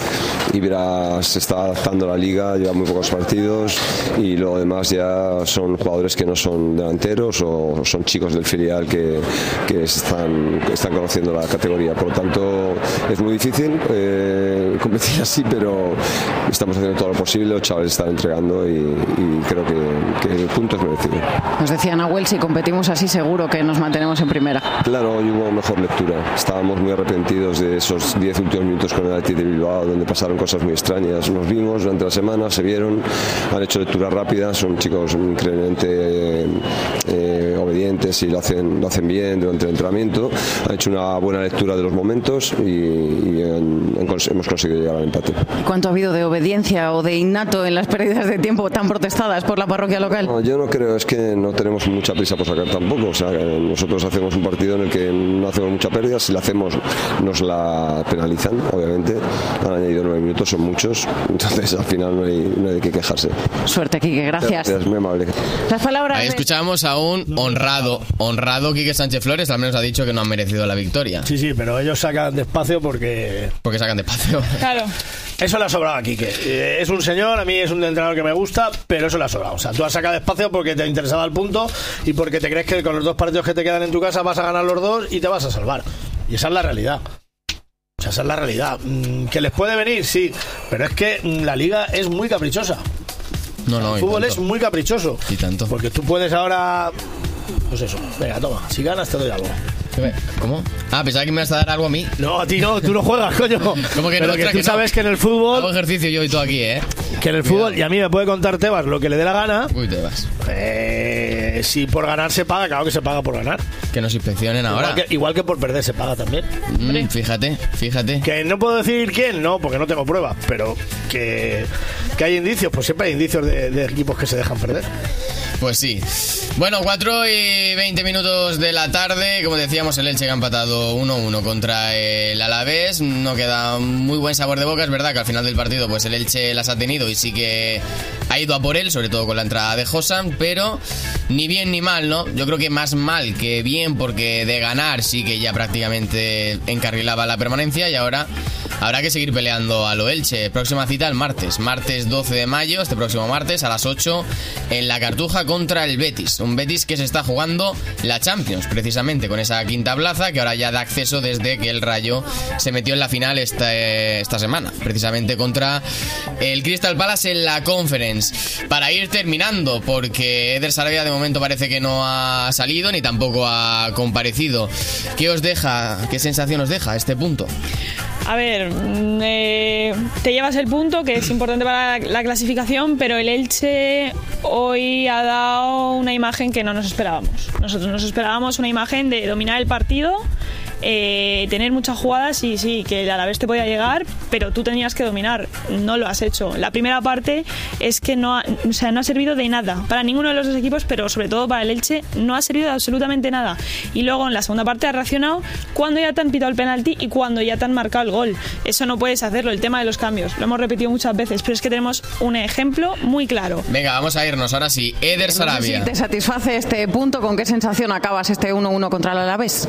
[SPEAKER 11] Ibra se está adaptando a la liga, lleva muy pocos partidos y lo demás ya son jugadores que no son delanteros o son chicos del filial que, que, están, que están conociendo la categoría. Por lo tanto es muy difícil eh, competir así, pero estamos haciendo todo lo posible, los chavales están entregando y, y creo que, que el punto es merecido.
[SPEAKER 5] Nos decía Nahuel, si competimos así seguro que nos mantenemos en primera.
[SPEAKER 11] Claro, hoy hubo mejor lectura, estábamos muy arrepentidos partidos de esos diez últimos minutos con el Athletic de Bilbao, donde pasaron cosas muy extrañas. Nos vimos durante la semana, se vieron, han hecho lecturas rápidas, son chicos increíblemente eh, eh, obedientes y lo hacen, lo hacen bien durante el entrenamiento. Han hecho una buena lectura de los momentos y, y han, han, hemos conseguido llegar al empate.
[SPEAKER 5] ¿Cuánto ha habido de obediencia o de innato en las pérdidas de tiempo tan protestadas por la parroquia local?
[SPEAKER 11] No, yo no creo, es que no tenemos mucha prisa por sacar tampoco. O sea, nosotros hacemos un partido en el que no hacemos mucha pérdida, si la hacemos nos la penalizan, obviamente. Han añadido nueve minutos, son muchos, entonces al final no hay, no hay de qué quejarse.
[SPEAKER 5] Suerte, Quique, gracias.
[SPEAKER 11] Gracias, muy amable.
[SPEAKER 5] Las palabras
[SPEAKER 2] Ahí
[SPEAKER 5] de...
[SPEAKER 2] escuchamos a un honrado, honrado Quique Sánchez Flores, al menos ha dicho que no han merecido la victoria.
[SPEAKER 1] Sí, sí, pero ellos sacan despacio porque...
[SPEAKER 2] Porque sacan despacio.
[SPEAKER 3] Claro.
[SPEAKER 1] Eso le ha sobrado a Quique. Eh, es un señor, a mí es un entrenador que me gusta, pero eso le ha sobrado. O sea, tú has sacado despacio porque te interesaba el punto y porque te crees que con los dos partidos que te quedan en tu casa vas a ganar los dos y te vas a salvar. Y esa es la realidad. O sea, esa es la realidad. ¿Que les puede venir? Sí. Pero es que la liga es muy caprichosa.
[SPEAKER 2] No, no,
[SPEAKER 1] el fútbol es muy caprichoso.
[SPEAKER 2] Y tanto.
[SPEAKER 1] Porque tú puedes ahora... Pues eso. Venga, toma. Si ganas te doy algo.
[SPEAKER 2] ¿Cómo? Ah, pensaba que me ibas a dar algo a mí.
[SPEAKER 1] No, a ti no, tú no juegas, coño.
[SPEAKER 2] ¿Cómo que
[SPEAKER 1] Pero
[SPEAKER 2] no?
[SPEAKER 1] que tú
[SPEAKER 2] que
[SPEAKER 1] sabes
[SPEAKER 2] no.
[SPEAKER 1] que en el fútbol...
[SPEAKER 2] Hago ejercicio yo y todo aquí, ¿eh?
[SPEAKER 1] Que en el
[SPEAKER 2] Cuidado.
[SPEAKER 1] fútbol, y a mí me puede contar Tebas lo que le dé la gana.
[SPEAKER 2] Uy, Tebas.
[SPEAKER 1] Eh, si por ganar se paga, claro que se paga por ganar.
[SPEAKER 2] Que nos inspeccionen ahora.
[SPEAKER 1] Igual que, igual que por perder se paga también.
[SPEAKER 2] Mm, fíjate, fíjate.
[SPEAKER 1] Que no puedo decir quién, no, porque no tengo pruebas, pero que, que hay indicios, pues siempre hay indicios de, de equipos que se dejan perder.
[SPEAKER 2] Pues sí. Bueno, cuatro y veinte minutos de la tarde. Como decíamos, el Elche que ha empatado uno uno contra el Alavés. No queda muy buen sabor de boca. Es verdad que al final del partido pues el Elche las ha tenido y sí que ha ido a por él, sobre todo con la entrada de Josan, pero ni bien ni mal, ¿no? Yo creo que más mal que bien, porque de ganar sí que ya prácticamente encarrilaba la permanencia y ahora habrá que seguir peleando a lo Elche. Próxima cita el martes, martes doce de mayo, este próximo martes a las ocho en la Cartuja contra el Betis. Un Betis que se está jugando la Champions, precisamente con esa quinta plaza que ahora ya da acceso desde que el Rayo se metió en la final esta, esta semana, precisamente contra el Crystal Palace en la Conference. Para ir terminando, porque Eder Sarabia de momento parece que no ha salido ni tampoco ha comparecido. ¿Qué os deja, qué sensación os deja este punto?
[SPEAKER 3] A ver, eh, te llevas el punto, que es importante para la, la clasificación, pero el Elche hoy ha dado una imagen que no nos esperábamos. Nosotros nos esperábamos una imagen de dominar el partido, eh, tener muchas jugadas y sí, que el Alavés te podía llegar, pero tú tenías que dominar. No lo has hecho. La primera parte es que no ha, o sea, no ha servido de nada para ninguno de los dos equipos, pero sobre todo para el Elche no ha servido de absolutamente nada. Y luego en la segunda parte ha reaccionado cuando ya te han pitado el penalti y cuando ya te han marcado el gol. Eso no puedes hacerlo, el tema de los cambios. Lo hemos repetido muchas veces, pero es que tenemos un ejemplo muy claro.
[SPEAKER 2] Venga, vamos a irnos ahora sí. Eder Sarabia.
[SPEAKER 5] No sé si te satisface este punto. ¿Con qué sensación acabas este uno uno contra el Alavés?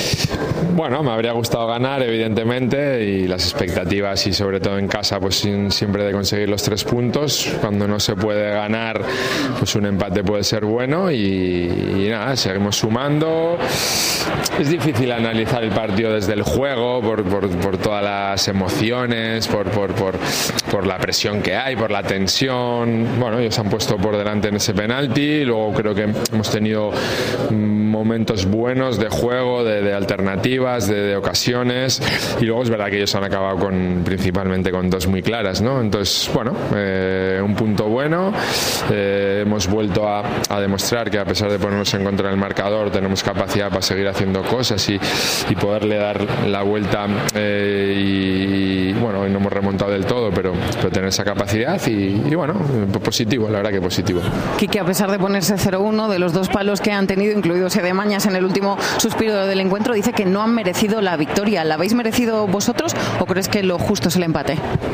[SPEAKER 12] Bueno, me habría gustado ganar, evidentemente, y las expectativas, y sobre todo en casa, pues siempre de conseguir los tres puntos. Cuando no se puede ganar, pues un empate puede ser bueno, y, y nada, seguimos sumando. Es difícil analizar el partido desde el juego, por, por, por todas las emociones, por, por, por, por la presión que hay, por la tensión. Bueno, ellos han puesto por delante en ese penalti, luego creo que hemos tenido momentos buenos de juego, de, de alternativas, de, de ocasiones, y luego es verdad que ellos han acabado con principalmente con dos muy claras, ¿no? Entonces, bueno, eh, un punto bueno. Eh, hemos vuelto a, a demostrar que a pesar de ponernos en contra del marcador tenemos capacidad para seguir haciendo cosas y, y poderle dar la vuelta, eh, y, y bueno, hoy no hemos remontado del todo, pero, pero tener esa capacidad y, y bueno, positivo, la verdad que positivo.
[SPEAKER 5] Quique, a pesar de ponerse cero uno, de los dos palos que han tenido, incluidos de Mañas en el último suspiro del encuentro, dice que no han merecido la victoria. ¿La habéis merecido vosotros o crees que lo justo es el empate?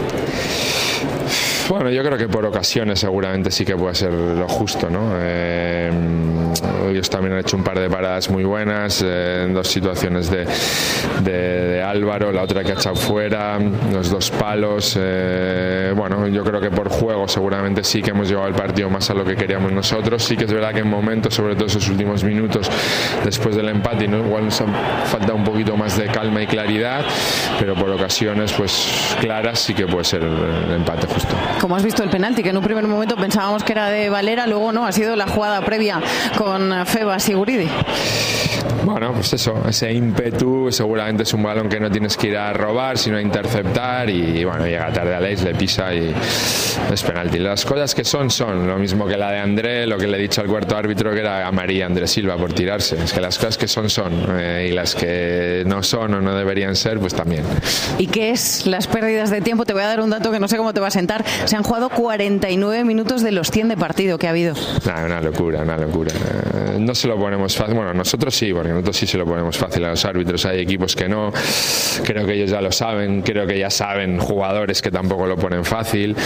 [SPEAKER 12] Bueno, yo creo que por ocasiones seguramente sí que puede ser lo justo, ¿no? Eh, ellos también han hecho un par de paradas muy buenas, eh, en dos situaciones de, de, de Álvaro, la otra que ha echado fuera, los dos palos. Eh, bueno, yo creo que por juego seguramente sí que hemos llevado el partido más a lo que queríamos nosotros. Sí que es verdad que en momentos, sobre todo esos últimos minutos después del empate, ¿no? Igual nos ha faltado un poquito más de calma y claridad, pero por ocasiones pues claras sí que puede ser el, el empate justo.
[SPEAKER 5] Como has visto el penalti, que en un primer momento pensábamos que era de Valera, luego no, ha sido la jugada previa con con Febas y Guridi?
[SPEAKER 12] Bueno, pues eso, ese ímpetu, seguramente es un balón que no tienes que ir a robar, sino a interceptar, y bueno, llega tarde a Aleix, le pisa y es penalti. Las cosas que son, son lo mismo que la de André, lo que le he dicho al cuarto árbitro, que era amarilla Andrés Silva por tirarse. Es que las cosas que son, son, eh, y las que no son o no deberían ser, pues también.
[SPEAKER 5] ¿Y qué es las pérdidas de tiempo? Te voy a dar un dato que no sé cómo te va a sentar. Se han jugado cuarenta y nueve minutos de los cien de partido que ha habido.
[SPEAKER 12] Nah, una locura, una locura. Eh, no se lo ponemos fácil. Bueno, nosotros sí, porque nosotros sí se lo ponemos fácil a los árbitros. Hay equipos que no. Creo que ellos ya lo saben. Creo que ya saben jugadores que tampoco lo ponen fácil.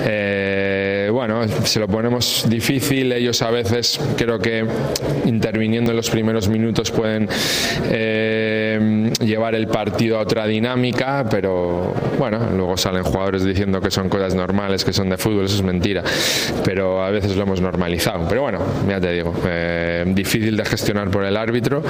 [SPEAKER 12] Eh, bueno, se lo ponemos difícil. Ellos a veces creo que interviniendo en los primeros minutos pueden eh, llevar el partido a otra dinámica, pero bueno, luego salen jugadores diciendo que son cosas normales, que son de fútbol. Eso es mentira, pero a veces lo hemos normalizado. Pero bueno, ya te digo, eh, difícil de gestionar por el árbitro,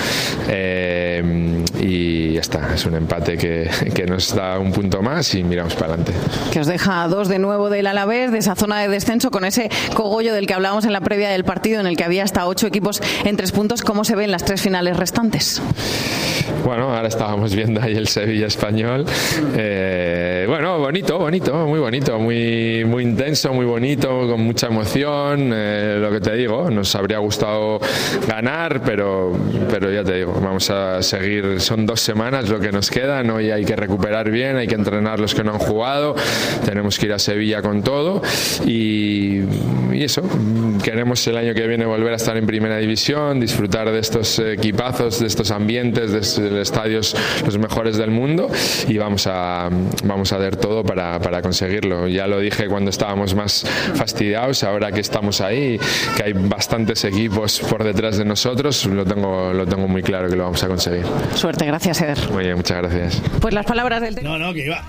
[SPEAKER 12] eh, y ya está, es un empate que, que nos da un punto más y miramos para adelante.
[SPEAKER 5] Que os deja dos de nuevo del Alavés, de esa zona de descenso, con ese cogollo del que hablábamos en la previa del partido, en el que había hasta ocho equipos en tres puntos. ¿Cómo se ven las tres finales restantes?
[SPEAKER 12] Bueno, ahora estábamos viendo ahí el Sevilla Español. Eh, bueno, bonito, bonito, muy bonito, muy, muy intenso, muy bonito, con mucha emoción. Eh, lo que te digo, nos habría gustado ganar, pero, pero ya te digo, vamos a seguir. Son dos semanas lo que nos quedan. Hoy hay que recuperar bien, hay que entrenar los que no han jugado. Tenemos que ir a Sevilla con todo y, y eso. Queremos el año que viene volver a estar en Primera División, disfrutar de estos equipazos, de estos ambientes, de estos estadios los mejores del mundo, y vamos a vamos a hacer todo para, para conseguirlo. Ya lo dije cuando estábamos más fastidiados, ahora que estamos ahí, que hay bastantes equipos por detrás de nosotros, lo tengo lo tengo muy claro que lo vamos a conseguir.
[SPEAKER 5] Suerte, gracias, Eder.
[SPEAKER 12] Muy bien, muchas gracias.
[SPEAKER 5] Pues las palabras del
[SPEAKER 1] No, no, que iba.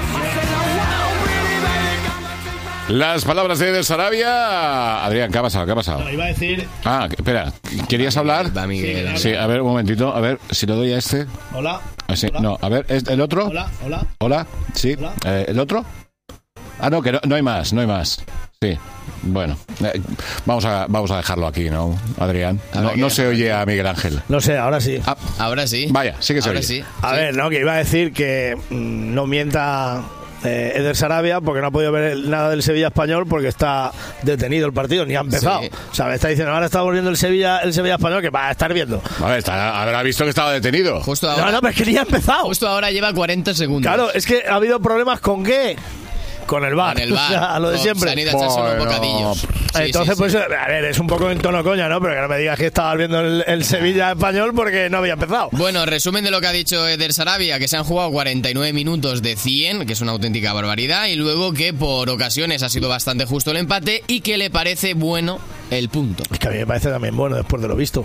[SPEAKER 8] Las palabras de Eder Sarabia. Adrián, ¿qué ha pasado? ¿Qué ha pasado?
[SPEAKER 1] No, iba a decir.
[SPEAKER 8] Ah, espera, ¿querías hablar?
[SPEAKER 2] Va, Miguel.
[SPEAKER 8] Sí, a ver, un momentito, a ver, si le doy a este.
[SPEAKER 1] Hola.
[SPEAKER 8] Ah, sí,
[SPEAKER 1] Hola.
[SPEAKER 8] no, a ver, ¿el otro?
[SPEAKER 1] Hola, hola.
[SPEAKER 8] Hola, sí.
[SPEAKER 1] Hola.
[SPEAKER 8] Eh, ¿El otro? Ah, no, que no, no hay más, no hay más. Sí, bueno, eh, vamos a vamos a dejarlo aquí, ¿no, Adrián? No, no se oye a Miguel Ángel.
[SPEAKER 1] No sé, ahora sí.
[SPEAKER 8] Ah,
[SPEAKER 2] Ahora sí.
[SPEAKER 8] vaya, sí que se
[SPEAKER 2] Ahora
[SPEAKER 8] oye.
[SPEAKER 2] sí.
[SPEAKER 1] A
[SPEAKER 2] Sí.
[SPEAKER 1] ver, no, que iba a decir que mm, no mienta eh, Eder Sarabia porque no ha podido ver el- nada del Sevilla Español porque está detenido el partido, ni ha empezado.
[SPEAKER 2] Sí.
[SPEAKER 1] O sea, me está diciendo, ahora está volviendo el Sevilla el Sevilla Español, que va a estar viendo.
[SPEAKER 8] A ver, está- habrá visto que estaba detenido.
[SPEAKER 2] Justo ahora,
[SPEAKER 1] No, no, pero es que ni ha empezado.
[SPEAKER 2] justo ahora lleva cuarenta segundos.
[SPEAKER 1] Claro, es que ha habido problemas con qué. Con el bar.
[SPEAKER 2] Con el bar.
[SPEAKER 1] O sea, lo de
[SPEAKER 2] Con-
[SPEAKER 1] siempre.
[SPEAKER 2] Se han ido a echarse unos
[SPEAKER 8] Bueno,
[SPEAKER 2] bocadillos. Sí,
[SPEAKER 1] Entonces,
[SPEAKER 2] sí,
[SPEAKER 1] pues,
[SPEAKER 2] sí.
[SPEAKER 1] a ver, es un poco en tono coña, ¿no? Pero que no me digas que estabas viendo el, el Sevilla Español porque no había empezado.
[SPEAKER 2] Bueno, resumen de lo que ha dicho Eder Sarabia, que se han jugado cuarenta y nueve minutos de cien, que es una auténtica barbaridad, y luego que por ocasiones ha sido bastante justo el empate y que le parece bueno el punto.
[SPEAKER 1] Es que a mí me parece también bueno después de lo visto.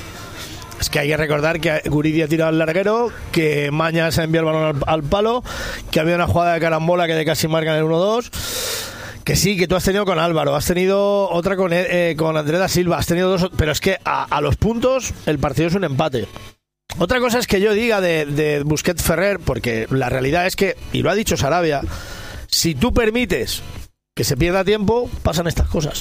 [SPEAKER 1] Es que hay que recordar que Guridi ha tirado al larguero, que Mañas ha enviado el balón al, al palo, que ha habido una jugada de carambola que de casi marcan el uno dos. Que sí, que tú has tenido con Álvaro, has tenido otra con, eh, con Andrés da Silva, has tenido dos, pero es que a, a los puntos el partido es un empate. Otra cosa es que yo diga de, de Busquets Ferrer, porque la realidad es que, y lo ha dicho Sarabia, si tú permites que se pierda tiempo, pasan estas cosas.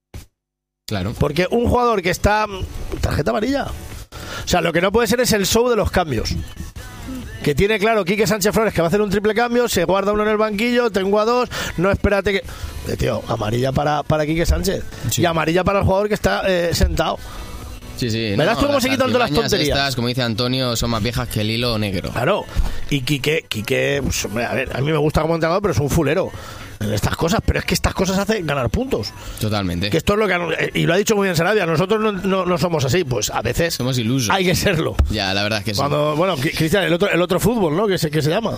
[SPEAKER 2] Claro.
[SPEAKER 1] Porque un jugador que está... tarjeta amarilla. O sea, lo que no puede ser es el show de los cambios. Que tiene claro Quique Sánchez Flores que va a hacer un triple cambio, se guarda uno en el banquillo, tengo a dos, no espérate que... Eh, tío, amarilla para, para Quique Sánchez.
[SPEAKER 2] Sí.
[SPEAKER 1] Y amarilla para el jugador que está eh, sentado.
[SPEAKER 2] Sí, sí.
[SPEAKER 1] ¿Verás tú cómo
[SPEAKER 2] las
[SPEAKER 1] se quitan todas las
[SPEAKER 2] artimañas
[SPEAKER 1] tonterías?
[SPEAKER 2] Estas, como dice Antonio, son más viejas que el hilo negro.
[SPEAKER 1] Claro. Y Quique, Quique pues, hombre, a ver, a mí me gusta como entrenador, pero es un fulero en estas cosas. Pero es que estas cosas hacen ganar puntos.
[SPEAKER 2] Totalmente.
[SPEAKER 1] Que esto es lo que... Y lo ha dicho muy bien Sarabia, nosotros no, no, no somos así. Pues a veces
[SPEAKER 2] Somos ilusos.
[SPEAKER 1] hay que serlo.
[SPEAKER 2] Ya, la verdad es que sí.
[SPEAKER 1] Cuando, bueno, Cristian, el otro, el otro fútbol, ¿no? Que se, que se llama.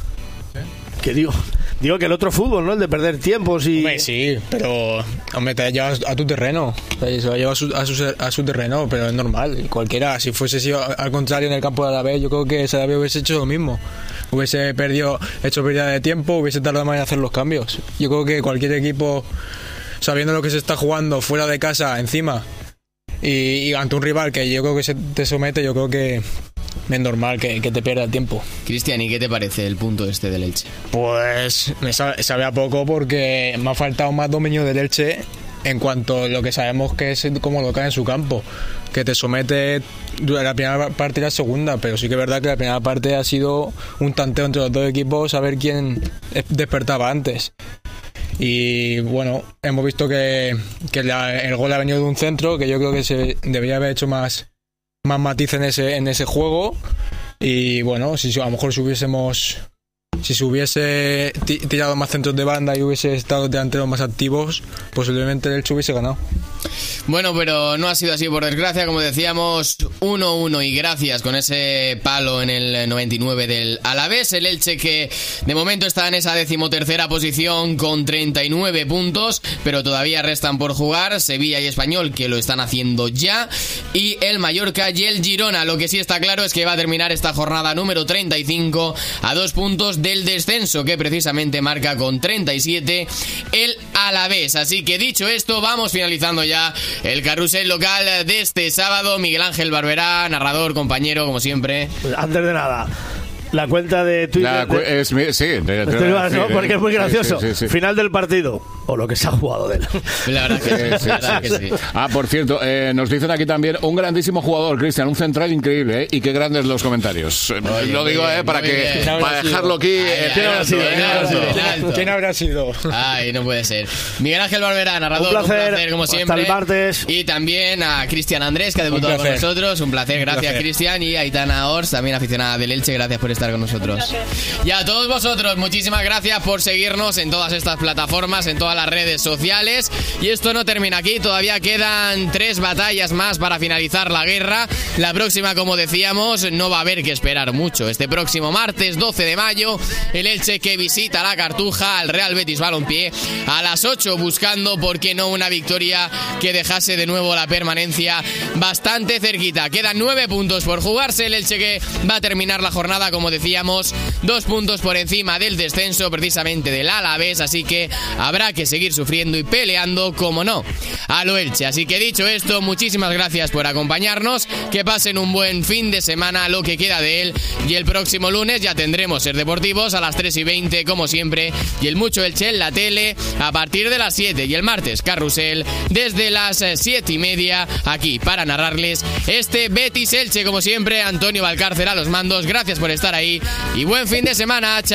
[SPEAKER 1] Que digo, digo que el otro fútbol, ¿no? El de perder tiempos y...
[SPEAKER 4] Hombre, sí, pero hombre, te llevas a tu terreno. O sea, se lo lleva a su, a, su, a su terreno, pero es normal. Y cualquiera, si fuese sido al contrario en el campo de Alavés, yo creo que Sarabia hubiese hecho lo mismo. Hubiese perdido, hecho pérdida de tiempo, hubiese tardado más en hacer los cambios. Yo creo que cualquier equipo, sabiendo lo que se está jugando fuera de casa, encima, y, y ante un rival que yo creo que se te somete, yo creo que es normal que, que te pierda el tiempo.
[SPEAKER 2] Cristian, ¿y qué te parece el punto este del Elche?
[SPEAKER 4] Pues me sabe, sabe a poco porque me ha faltado más dominio del Elche en cuanto a lo que sabemos que es como local en su campo, que te somete durante la primera parte y la segunda, pero sí que es verdad que la primera parte ha sido un tanteo entre los dos equipos a ver quién despertaba antes. Y bueno, hemos visto que, que la, el gol ha venido de un centro, que yo creo que se debería haber hecho más, más matiz en ese, en ese juego. Y bueno, si a lo mejor si hubiésemos si se hubiese tirado más centros de banda y hubiese estado delanteros más activos, posiblemente el Elche hubiese ganado.
[SPEAKER 2] Bueno, pero no ha sido así, por desgracia. Como decíamos, uno uno y gracias con ese palo en el noventa y nueve del Alavés. El Elche, que de momento está en esa decimotercera posición con treinta y nueve puntos, pero todavía restan por jugar Sevilla y Español, que lo están haciendo ya, y el Mallorca y el Girona. Lo que sí está claro es que va a terminar esta jornada número treinta y cinco a dos puntos del descenso, que precisamente marca con treinta y siete el Alavés. Así que dicho esto, vamos finalizando ya el carrusel local de este sábado. Miguel Ángel Barberá, narrador, compañero, como siempre.
[SPEAKER 1] Antes de nada, la cuenta de Twitter. La cu-
[SPEAKER 8] de, es, sí, de, de, de,
[SPEAKER 1] de,
[SPEAKER 8] sí,
[SPEAKER 1] ¿no? Porque es muy gracioso.
[SPEAKER 8] Sí, sí, sí.
[SPEAKER 1] Final del partido, o lo que se ha jugado de él.
[SPEAKER 2] La verdad que sí. Sí, la verdad que sí.
[SPEAKER 8] Ah, por cierto, eh, nos dicen aquí también un grandísimo jugador, Cristian, un central increíble, ¿eh? Y qué grandes los comentarios. Oye, lo digo, bien, eh, para que
[SPEAKER 2] bien.
[SPEAKER 8] para dejarlo aquí.
[SPEAKER 2] Ay,
[SPEAKER 8] eh,
[SPEAKER 2] ¿Quién habrá sido? ¿Quién habrá sido?
[SPEAKER 4] ¿Quién habrá sido?
[SPEAKER 2] Ay, no puede ser. Miguel Ángel Barberá, narrador,
[SPEAKER 1] un placer,
[SPEAKER 2] un placer como siempre.
[SPEAKER 1] Hasta el martes.
[SPEAKER 2] Y también a Cristian Andrés, que ha debutado con nosotros. Un placer, gracias, Cristian. Y a Aitana Ors, también aficionada del Elche, gracias por estar con nosotros. Y a todos vosotros, muchísimas gracias por seguirnos en todas estas plataformas, en todas las redes sociales. Y esto no termina aquí, todavía quedan tres batallas más para finalizar la guerra. La próxima, como decíamos, no va a haber que esperar mucho. Este próximo martes doce de mayo, el Elche, que visita la Cartuja al Real Betis Balompié a las ocho, buscando, por qué no, una victoria que dejase de nuevo la permanencia bastante cerquita. Quedan nueve puntos por jugarse, el Elche, que va a terminar la jornada, como decíamos, dos puntos por encima del descenso, precisamente del Alavés, así que habrá que seguir sufriendo y peleando, como no, a lo Elche. Así que dicho esto, muchísimas gracias por acompañarnos, que pasen un buen fin de semana, lo que queda de él, y el próximo lunes ya tendremos Ser Deportivos a las tres y veinte, como siempre, y el Mucho Elche en la tele a partir de las siete, y el martes Carrusel desde las siete y media, aquí para narrarles este Betis Elche. Como siempre, Antonio Valcárcel a los mandos, gracias por estar ahí y buen fin de semana. Chao.